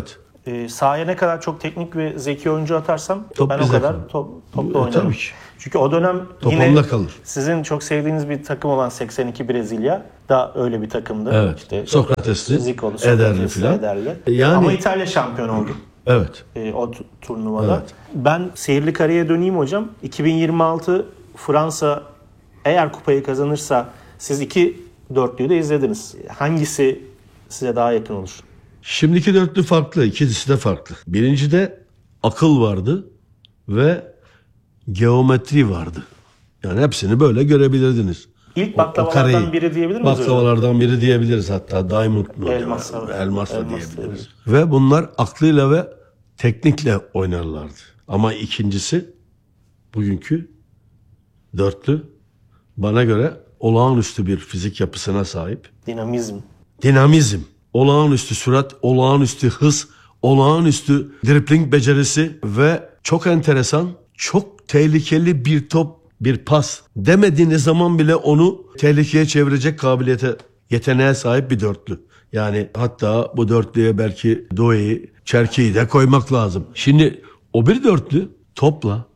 sahaya ne kadar çok teknik ve zeki oyuncu atarsam
Top
ben o
bize
kadar
kalır.
topla oynarım.
Tabii ki.
Çünkü o dönem
Top
yine
onda kalır.
sizin çok sevdiğiniz bir takım olan 82 Brezilya da öyle bir takımdı.
Evet.
İşte
Sokrates'li,
Zico'lu,
Ederli filan.
Ederli.
Yani-
Ama İtalya şampiyon oldu.
Evet.
O turnuvada.
Evet.
Ben seyirli kareye döneyim hocam. 2026 Fransa eğer kupayı kazanırsa siz 2 dörtlüyü de izlediniz. Hangisi size daha yakın olur?
Şimdiki dörtlü farklı. İkisi de farklı. Birincide akıl vardı ve geometri vardı. Yani hepsini böyle görebilirdiniz.
İlk
O
baklavalardan
kareyi,
biri diyebilir miyiz hocam?
baklavalardan biri diyebiliriz hatta. Diamond mı?
Elmas, evet.
Elmas da
Elmas
diyebiliriz.
diyebiliriz.
Ve bunlar aklıyla ve teknikle oynarlardı. Ama ikincisi bugünkü dörtlü bana göre olağanüstü bir fizik yapısına sahip.
Dinamizm.
Dinamizm, olağanüstü sürat, olağanüstü hız, olağanüstü dribling becerisi ve çok enteresan, çok tehlikeli bir top, bir pas demediğiniz zaman bile onu tehlikeye çevirecek kabiliyete, yeteneğe sahip bir dörtlü. Yani hatta bu dörtlüye belki Doué'yi, Cherki'yi de koymak lazım. Şimdi o bir dörtlü topla,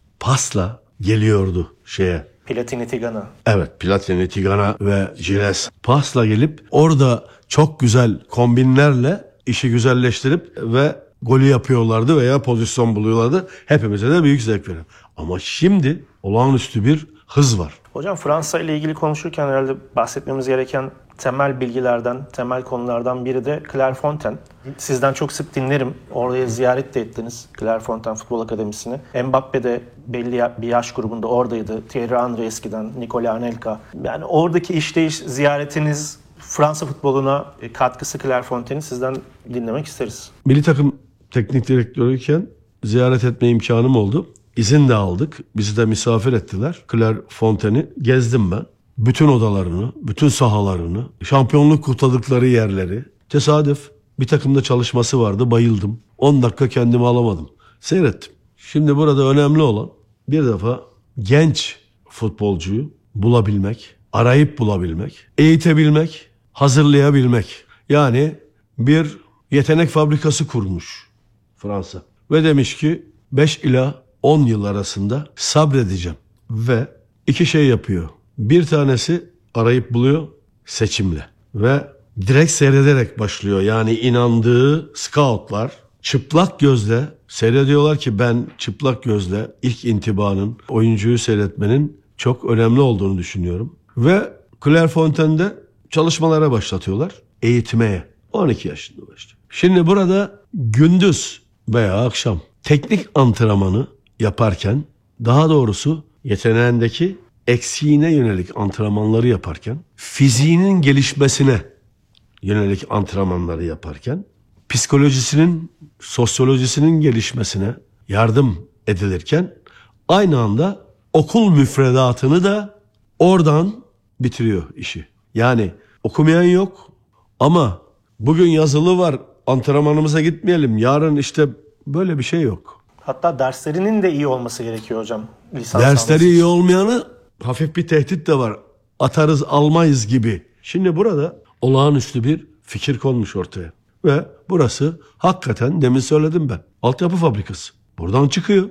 pasla geliyordu şeye.
Platini Tigana.
Evet, Platini, Tigana ve Gilles pasla gelip orada çok güzel kombinlerle işi güzelleştirip ve golü yapıyorlardı veya pozisyon buluyorlardı. Hepimize de büyük zevk verir. Ama şimdi olağanüstü bir hız var.
Hocam Fransa ile ilgili konuşurken herhalde bahsetmemiz gereken temel bilgilerden, temel konulardan biri de Clairefontaine. Sizden çok sık dinlerim. Oraya ziyaret de ettiniz Clairefontaine Futbol Akademisi'ni. Mbappe de belli bir yaş grubunda oradaydı. Thierry Henry eskiden, Nicolas Anelka. Yani oradaki işleyiş ziyaretiniz Fransa futboluna katkısı Clairefontaine'i sizden dinlemek isteriz.
Milli takım teknik direktörüyken ziyaret etme imkanım oldu. İzin de aldık. Bizi de misafir ettiler. Clairefontaine'i gezdim ben. Bütün odalarını, bütün sahalarını, şampiyonluk kutladıkları yerleri. Tesadüf bir takımda çalışması vardı. Bayıldım. 10 dakika kendimi alamadım. Seyrettim. Şimdi burada önemli olan bir defa genç futbolcuyu bulabilmek, arayıp bulabilmek, eğitebilmek, hazırlayabilmek. Yani bir yetenek fabrikası kurmuş Fransa. Ve demiş ki 5 ila 10 yıl arasında sabredeceğim. Ve 2 şey yapıyor. Bir tanesi arayıp buluyor seçimle. Ve direkt seyrederek başlıyor. Yani inandığı scoutlar çıplak gözle seyrediyorlar ki ben çıplak gözle ilk intibanın, oyuncuyu seyretmenin çok önemli olduğunu düşünüyorum. Ve Clairefontaine'de çalışmalara başlatıyorlar. Eğitmeye. 12 yaşında başlıyor. Şimdi burada gündüz veya akşam teknik antrenmanı yaparken, daha doğrusu yeteneğindeki eksiğine yönelik antrenmanları yaparken, fiziğinin gelişmesine yönelik antrenmanları yaparken, psikolojisinin, sosyolojisinin gelişmesine yardım edilirken, aynı anda okul müfredatını da oradan bitiriyor işi. Yani okumayan yok ama bugün yazılı var, antrenmanımıza gitmeyelim, yarın işte böyle bir şey yok.
Hatta derslerinin de iyi olması gerekiyor hocam. Lisans
Dersleri
alması
iyi
için.
olmayanı hafif bir tehdit de var. Atarız almayız gibi. Şimdi burada olağanüstü bir fikir konmuş ortaya. Ve burası hakikaten demin söyledim ben. Altyapı fabrikası. Buradan çıkıyor.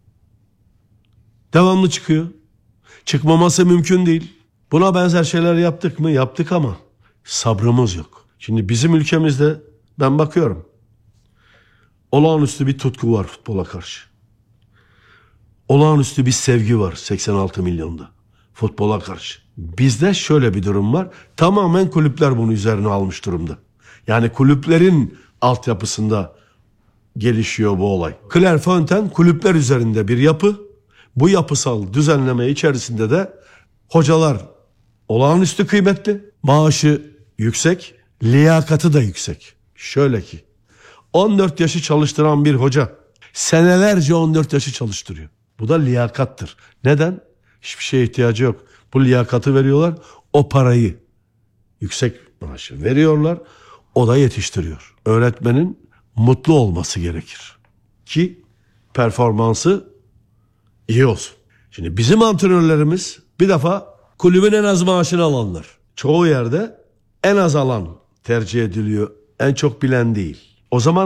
Devamlı çıkıyor. Çıkmaması mümkün değil. Buna benzer şeyler yaptık mı? Yaptık ama sabrımız yok. Şimdi bizim ülkemizde ben bakıyorum. Olağanüstü bir tutku var futbola karşı. Olağanüstü bir sevgi var 86 milyonda futbola karşı. Bizde şöyle bir durum var. Tamamen kulüpler bunu üzerine almış durumda. Yani kulüplerin altyapısında gelişiyor bu olay. Clairefontaine kulüpler üzerinde bir yapı. Bu yapısal düzenleme içerisinde de hocalar olağanüstü kıymetli. Maaşı yüksek, liyakatı da yüksek. Şöyle ki 14 yaşı çalıştıran bir hoca senelerce 14 yaşı çalıştırıyor. Bu da liyakattır. Neden? Hiçbir şeye ihtiyacı yok. Bu liyakatı veriyorlar. O parayı yüksek maaşı veriyorlar. O da yetiştiriyor. Öğretmenin mutlu olması gerekir. Ki performansı iyi olsun. Şimdi bizim antrenörlerimiz bir defa kulübün en az maaşını alanlar. Çoğu yerde en az alan tercih ediliyor. En çok bilen değil. O zaman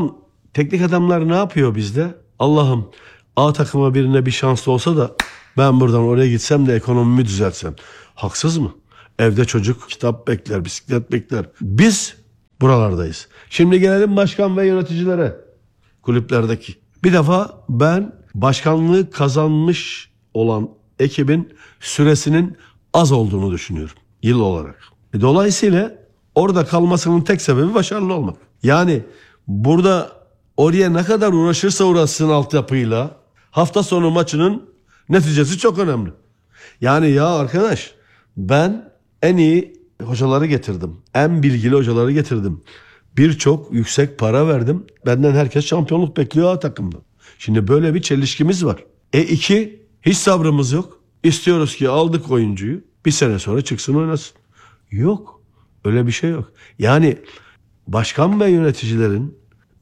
teknik adamlar ne yapıyor bizde? Allah'ım A takıma birine bir şans olsa da ben buradan oraya gitsem de ekonomimi düzeltsem. Haksız mı? Evde çocuk kitap bekler, bisiklet bekler. Biz buralardayız. Şimdi gelelim başkan ve yöneticilere. Kulüplerdeki. Bir defa ben başkanlığı kazanmış olan ekibin süresinin az olduğunu düşünüyorum. Yıl olarak. Dolayısıyla orada kalmasının tek sebebi başarılı olmak. Yani burada oraya ne kadar uğraşırsa uğraşsın altyapıyla hafta sonu maçının neticesi çok önemli. Yani ya arkadaş ben en iyi hocaları getirdim. En bilgili hocaları getirdim. Birçok yüksek para verdim. Benden herkes şampiyonluk bekliyor A takımda. Şimdi böyle bir çelişkimiz var. İki, hiç sabrımız yok. İstiyoruz ki aldık oyuncuyu. Bir sene sonra çıksın oynasın. Yok. Öyle bir şey yok. Yani başkan ve yöneticilerin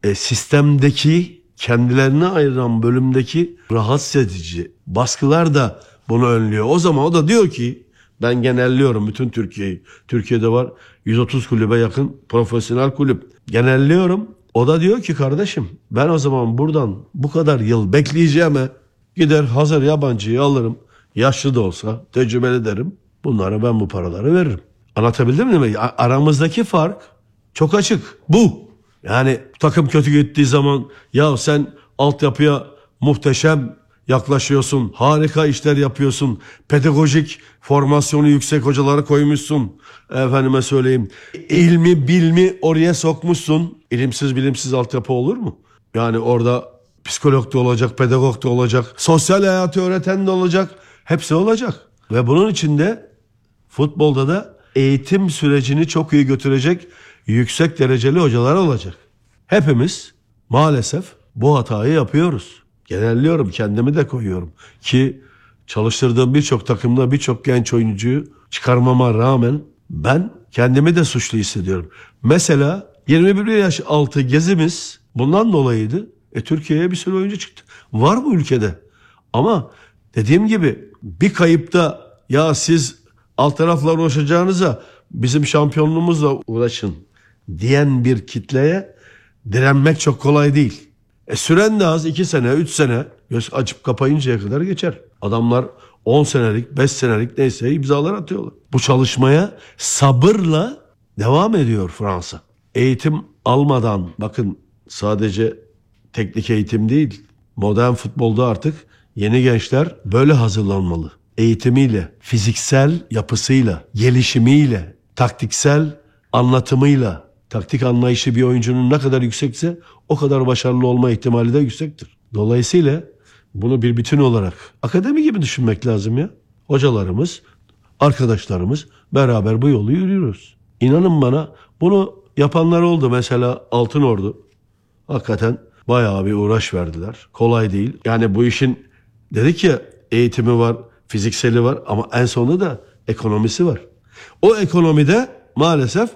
sistemdeki kendilerine ayıran bölümdeki rahatsız edici baskılar da bunu önlüyor. O zaman o da diyor ki ben genelliyorum bütün Türkiye'yi. Türkiye'de var 130 kulübe yakın profesyonel kulüp. Genelliyorum. O da diyor ki kardeşim ben o zaman buradan bu kadar yıl bekleyeceğime gider hazır yabancıyı alırım. Yaşlı da olsa tecrübeli derim. Bunlara ben bu paraları veririm. Anlatabildim mi? Aramızdaki fark çok açık. Bu. Yani takım kötü gittiği zaman ya sen altyapıya muhteşem yaklaşıyorsun. Harika işler yapıyorsun. Pedagojik formasyonu yüksek hocaları koymuşsun. Efendime söyleyeyim. İlmi bilmi oraya sokmuşsun. İlimsiz bilimsiz altyapı olur mu? Yani orada psikolog da olacak, pedagog da olacak. Sosyal hayatı öğreten de olacak. Hepsi olacak. Ve bunun içinde futbolda da eğitim sürecini çok iyi götürecek yüksek dereceli hocalar olacak. Hepimiz maalesef bu hatayı yapıyoruz. Genelliyorum, kendimi de koyuyorum. Ki çalıştırdığım birçok takımda birçok genç oyuncuyu çıkarmama rağmen ben kendimi de suçlu hissediyorum. Mesela 21 yaş altı gezimiz bundan dolayıydı. Türkiye'ye bir sürü oyuncu çıktı. Var bu ülkede. Ama dediğim gibi bir kayıpta ya siz alt tarafla uğraşacağınıza bizim şampiyonluğumuzla uğraşın diyen bir kitleye direnmek çok kolay değil. Süren de az 2 sene 3 sene göz açıp kapayıncaya kadar geçer. Adamlar 10 senelik 5 senelik neyse imzalar atıyorlar. Bu çalışmaya sabırla devam ediyor Fransa. Eğitim almadan bakın sadece teknik eğitim değil modern futbolda artık yeni gençler böyle hazırlanmalı. Eğitimiyle, fiziksel yapısıyla, gelişimiyle, taktiksel anlatımıyla, taktik anlayışı bir oyuncunun ne kadar yüksekse o kadar başarılı olma ihtimali de yüksektir. Dolayısıyla bunu bir bütün olarak akademi gibi düşünmek lazım ya. Hocalarımız, arkadaşlarımız beraber bu yolu yürüyoruz. İnanın bana bunu yapanlar oldu. Mesela Altınordu hakikaten bayağı bir uğraş verdiler. Kolay değil. Yani bu işin dedik ya eğitimi var, fizikseli var ama en sonunda da ekonomisi var. O ekonomide maalesef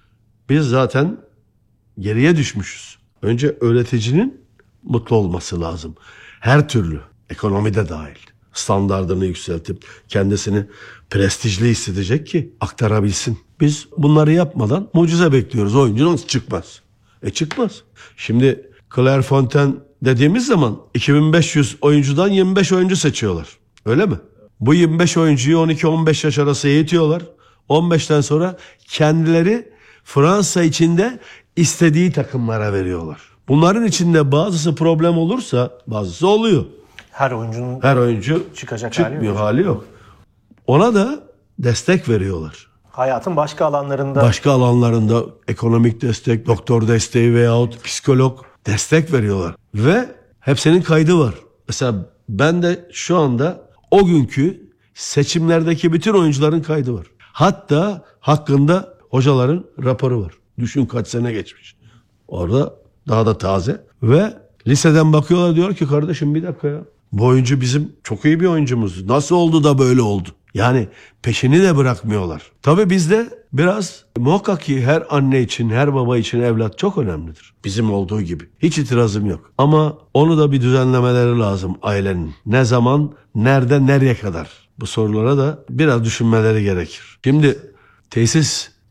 biz zaten geriye düşmüşüz. Önce öğreticinin mutlu olması lazım. Her türlü ekonomide dahil. Standardını yükseltip kendisini prestijli hissedecek ki aktarabilsin. Biz bunları yapmadan mucize bekliyoruz. Oyuncu nasıl çıkmaz? Çıkmaz. Şimdi Clairefontaine dediğimiz zaman 2500 oyuncudan 25 oyuncu seçiyorlar. Öyle mi? Bu 25 oyuncuyu 12-15 yaş arası eğitiyorlar. 15'ten sonra kendileri Fransa içinde istediği takımlara veriyorlar. Bunların içinde bazısı problem olursa bazısı oluyor.
Her oyuncu çıkacak
hali yok. Ona da destek veriyorlar.
Hayatın başka alanlarında
ekonomik destek, doktor desteği veyahut psikolog destek veriyorlar. Ve hepsinin kaydı var. Mesela ben de şu anda o günkü seçimlerdeki bütün oyuncuların kaydı var. Hatta hakkında hocaların raporu var. Düşün kaç sene geçmiş. Orada daha da taze. Ve liseden bakıyorlar diyor ki kardeşim bir dakika ya. Bu oyuncu bizim çok iyi bir oyuncumuz. Nasıl oldu da böyle oldu? Yani peşini de bırakmıyorlar. Tabii bizde biraz muhakkak ki her anne için, her baba için evlat çok önemlidir. Bizim olduğu gibi. Hiç itirazım yok. Ama onu da bir düzenlemeleri lazım ailenin. Ne zaman, nerede, nereye kadar? Bu sorulara da biraz düşünmeleri gerekir. Şimdi tesis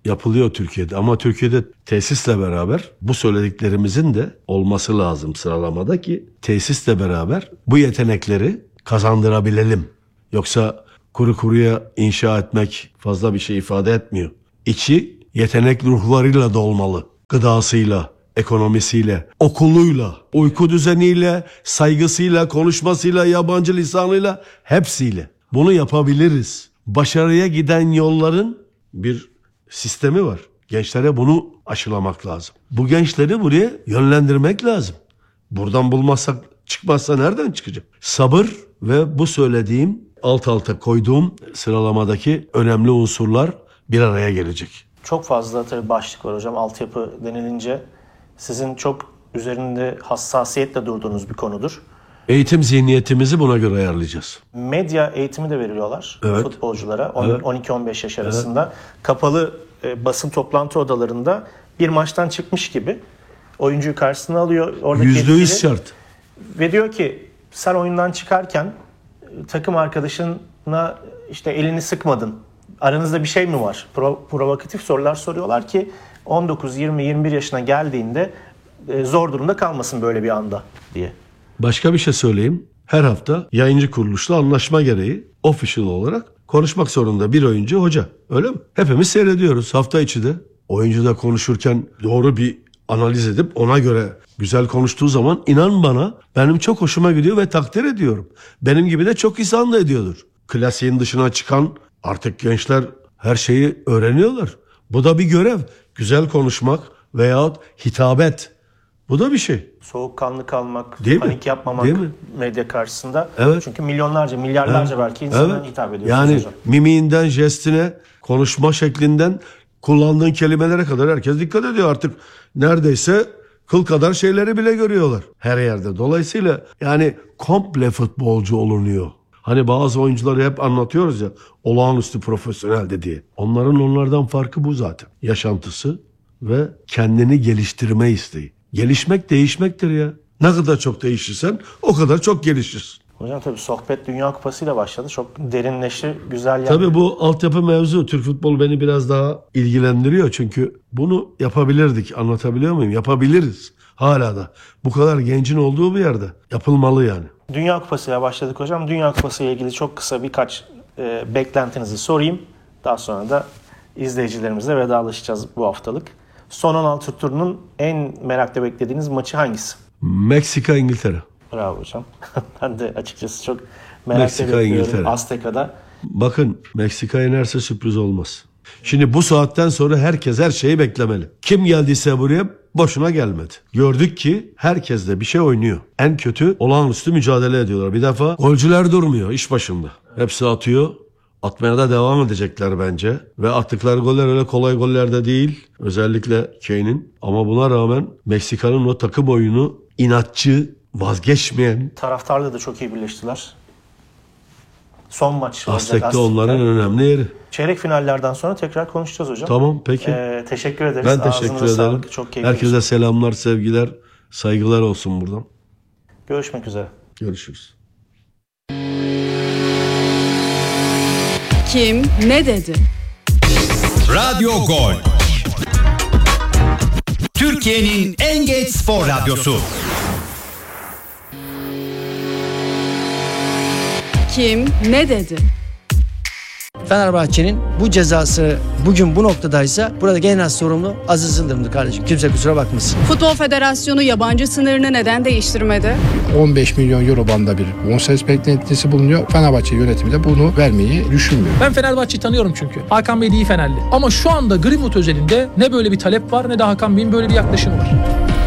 yapılıyor Türkiye'de ama Türkiye'de tesisle beraber bu söylediklerimizin de olması lazım sıralamada ki tesisle beraber bu yetenekleri kazandırabilelim. Yoksa kuru kuruya inşa etmek fazla bir şey ifade etmiyor. İçi yetenek ruhlarıyla dolmalı. Gıdasıyla, ekonomisiyle, okuluyla, uyku düzeniyle, saygısıyla, konuşmasıyla, yabancı lisanıyla, hepsiyle. Bunu yapabiliriz. Başarıya giden yolların bir sistemi var. Gençlere bunu aşılamak lazım. Bu gençleri buraya yönlendirmek lazım. Buradan bulmazsak, çıkmazsa nereden çıkacak? Sabır ve bu söylediğim alt alta koyduğum sıralamadaki önemli unsurlar bir araya gelecek.
Çok fazla tabii başlık var hocam. Altyapı denilince sizin çok üzerinde hassasiyetle durduğunuz bir konudur.
Eğitim zihniyetimizi buna göre ayarlayacağız.
Medya eğitimi de veriyorlar futbolculara 12-15 yaş arasında. Kapalı basın toplantı odalarında bir maçtan çıkmış gibi oyuncuyu karşısına alıyor.
%100 şart.
Ve diyor ki sen oyundan çıkarken takım arkadaşına işte elini sıkmadın. Aranızda bir şey mi var? Provokatif sorular soruyorlar ki 19, 20, 21 yaşına geldiğinde zor durumda kalmasın böyle bir anda diye.
Başka bir şey söyleyeyim. Her hafta yayıncı kuruluşla anlaşma gereği official olarak konuşmak zorunda bir oyuncu hoca. Öyle mi? Hepimiz seyrediyoruz hafta içi de. Oyuncu da konuşurken doğru bir analiz edip ona göre güzel konuştuğu zaman inan bana benim çok hoşuma gidiyor ve takdir ediyorum. Benim gibi de çok insan da ediyordur. Klasiğin dışına çıkan artık gençler her şeyi öğreniyorlar. Bu da bir görev. Güzel konuşmak veyahut hitabet. Bu da bir şey.
Soğukkanlı kalmak,
değil
panik
mi?
yapmamak
Değil mi?
Medya karşısında.
Evet.
Çünkü milyonlarca, milyarlarca belki insana hitap ediyorsunuz
yani
hocam.
mimiğinden, jestine, konuşma şeklinden kullandığın kelimelere kadar herkes dikkat ediyor artık. Neredeyse kıl kadar şeyleri bile görüyorlar her yerde. Dolayısıyla yani komple futbolcu olunuyor. Hani bazı oyuncuları hep anlatıyoruz ya olağanüstü profesyoneldi diye. Onlardan farkı bu zaten. Yaşantısı ve kendini geliştirme isteği. Gelişmek değişmektir ya. Ne kadar çok değişirsen o kadar çok gelişirsin.
Hocam tabii sohbet Dünya Kupası ile başladı. Çok derinleşti, güzel yani.
Tabii bu altyapı mevzu Türk futbolu beni biraz daha ilgilendiriyor. Çünkü bunu yapabilirdik. Anlatabiliyor muyum? Yapabiliriz. Hala da. Bu kadar gencin olduğu bir yerde. Yapılmalı yani.
Dünya Kupası ile başladık hocam. Dünya Kupası ile ilgili çok kısa birkaç beklentinizi sorayım. Daha sonra da izleyicilerimizle vedalaşacağız bu haftalık. Son 16 turunun en merakla beklediğiniz maçı hangisi?
Meksika, İngiltere.
Bravo hocam. Ben de açıkçası çok merakla
Meksika,
bekliyorum.
İngiltere.
Azteka'da.
Bakın Meksika yenerse sürpriz olmaz. Şimdi bu saatten sonra herkes her şeyi beklemeli. Kim geldiyse buraya boşuna gelmedi. Gördük ki herkes de bir şey oynuyor. En kötü olağanüstü mücadele ediyorlar. Bir defa golcüler durmuyor iş başında. Hepsi atıyor. Atmaya da devam edecekler bence. Ve attıkları goller öyle kolay goller de değil. Özellikle Kane'in. Ama buna rağmen Meksika'nın o takım oyunu inatçı, vazgeçmeyen.
Taraftarla da çok iyi birleştiler. Son maç olacak
Aztek'te onların önemli yeri.
Çeyrek finallerden sonra tekrar konuşacağız hocam.
Tamam peki.
Teşekkür ederiz.
Ben teşekkür
Ağzınıza
ederim.
sağlık. Çok keyifli.
Herkese selamlar, sevgiler, saygılar olsun buradan.
Görüşmek üzere.
Görüşürüz.
Kim ne dedi?
Radyo Gol. Türkiye'nin en geç spor radyosu.
Kim ne dedi?
Fenerbahçe'nin bu cezası bugün bu noktadaysa burada genel sorumlu Aziz Yıldırım'dı kardeşim. Kimse kusura bakmasın.
Futbol Federasyonu yabancı sınırını neden değiştirmedi?
15 milyon euro bandında bir bonservis beklentisi bulunuyor. Fenerbahçe yönetimi de bunu vermeyi düşünmüyor.
Ben Fenerbahçe'yi tanıyorum çünkü. Hakan Bey de iyi Fenerli. Ama şu anda Greenwood özelinde ne böyle bir talep var ne de Hakan Bey'in böyle bir yaklaşımı var.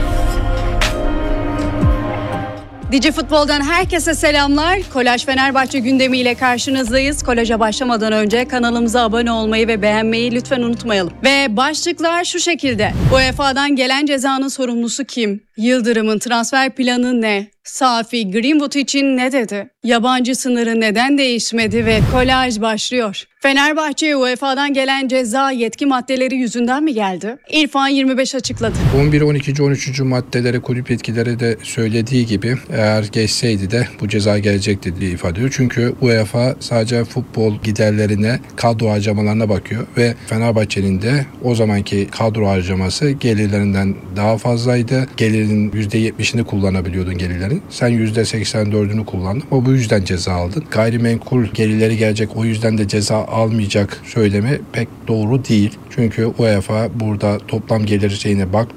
Digi Futbol'dan herkese selamlar. Kolaj Fenerbahçe gündemiyle karşınızdayız. Kolaja başlamadan önce kanalımıza abone olmayı ve beğenmeyi lütfen unutmayalım. Ve başlıklar şu şekilde. UEFA'dan gelen cezanın sorumlusu kim? Yıldırım'ın transfer planı ne? Safi Greenwood için ne dedi? Yabancı sınırı neden değişmedi ve kolaj başlıyor. Fenerbahçe'ye UEFA'dan gelen ceza yetki maddeleri yüzünden mi geldi? İrfan 25 açıkladı.
11, 12, 13. maddeleri kulüp yetkileri de söylediği gibi eğer geçseydi de bu ceza gelecekti diye ifade ediyor. Çünkü UEFA sadece futbol giderlerine, kadro harcamalarına bakıyor ve Fenerbahçe'nin de o zamanki kadro harcaması gelirlerinden daha fazlaydı. Gelirin %70'ini kullanabiliyordun gelirlerin. Sen %84'ünü kullandın ama bu yüzden ceza aldın. Gayrimenkul gelirleri gelecek, o yüzden de ceza almayacak söylemi pek doğru değil. Çünkü UEFA burada toplam gelir şeyine bakmıyor.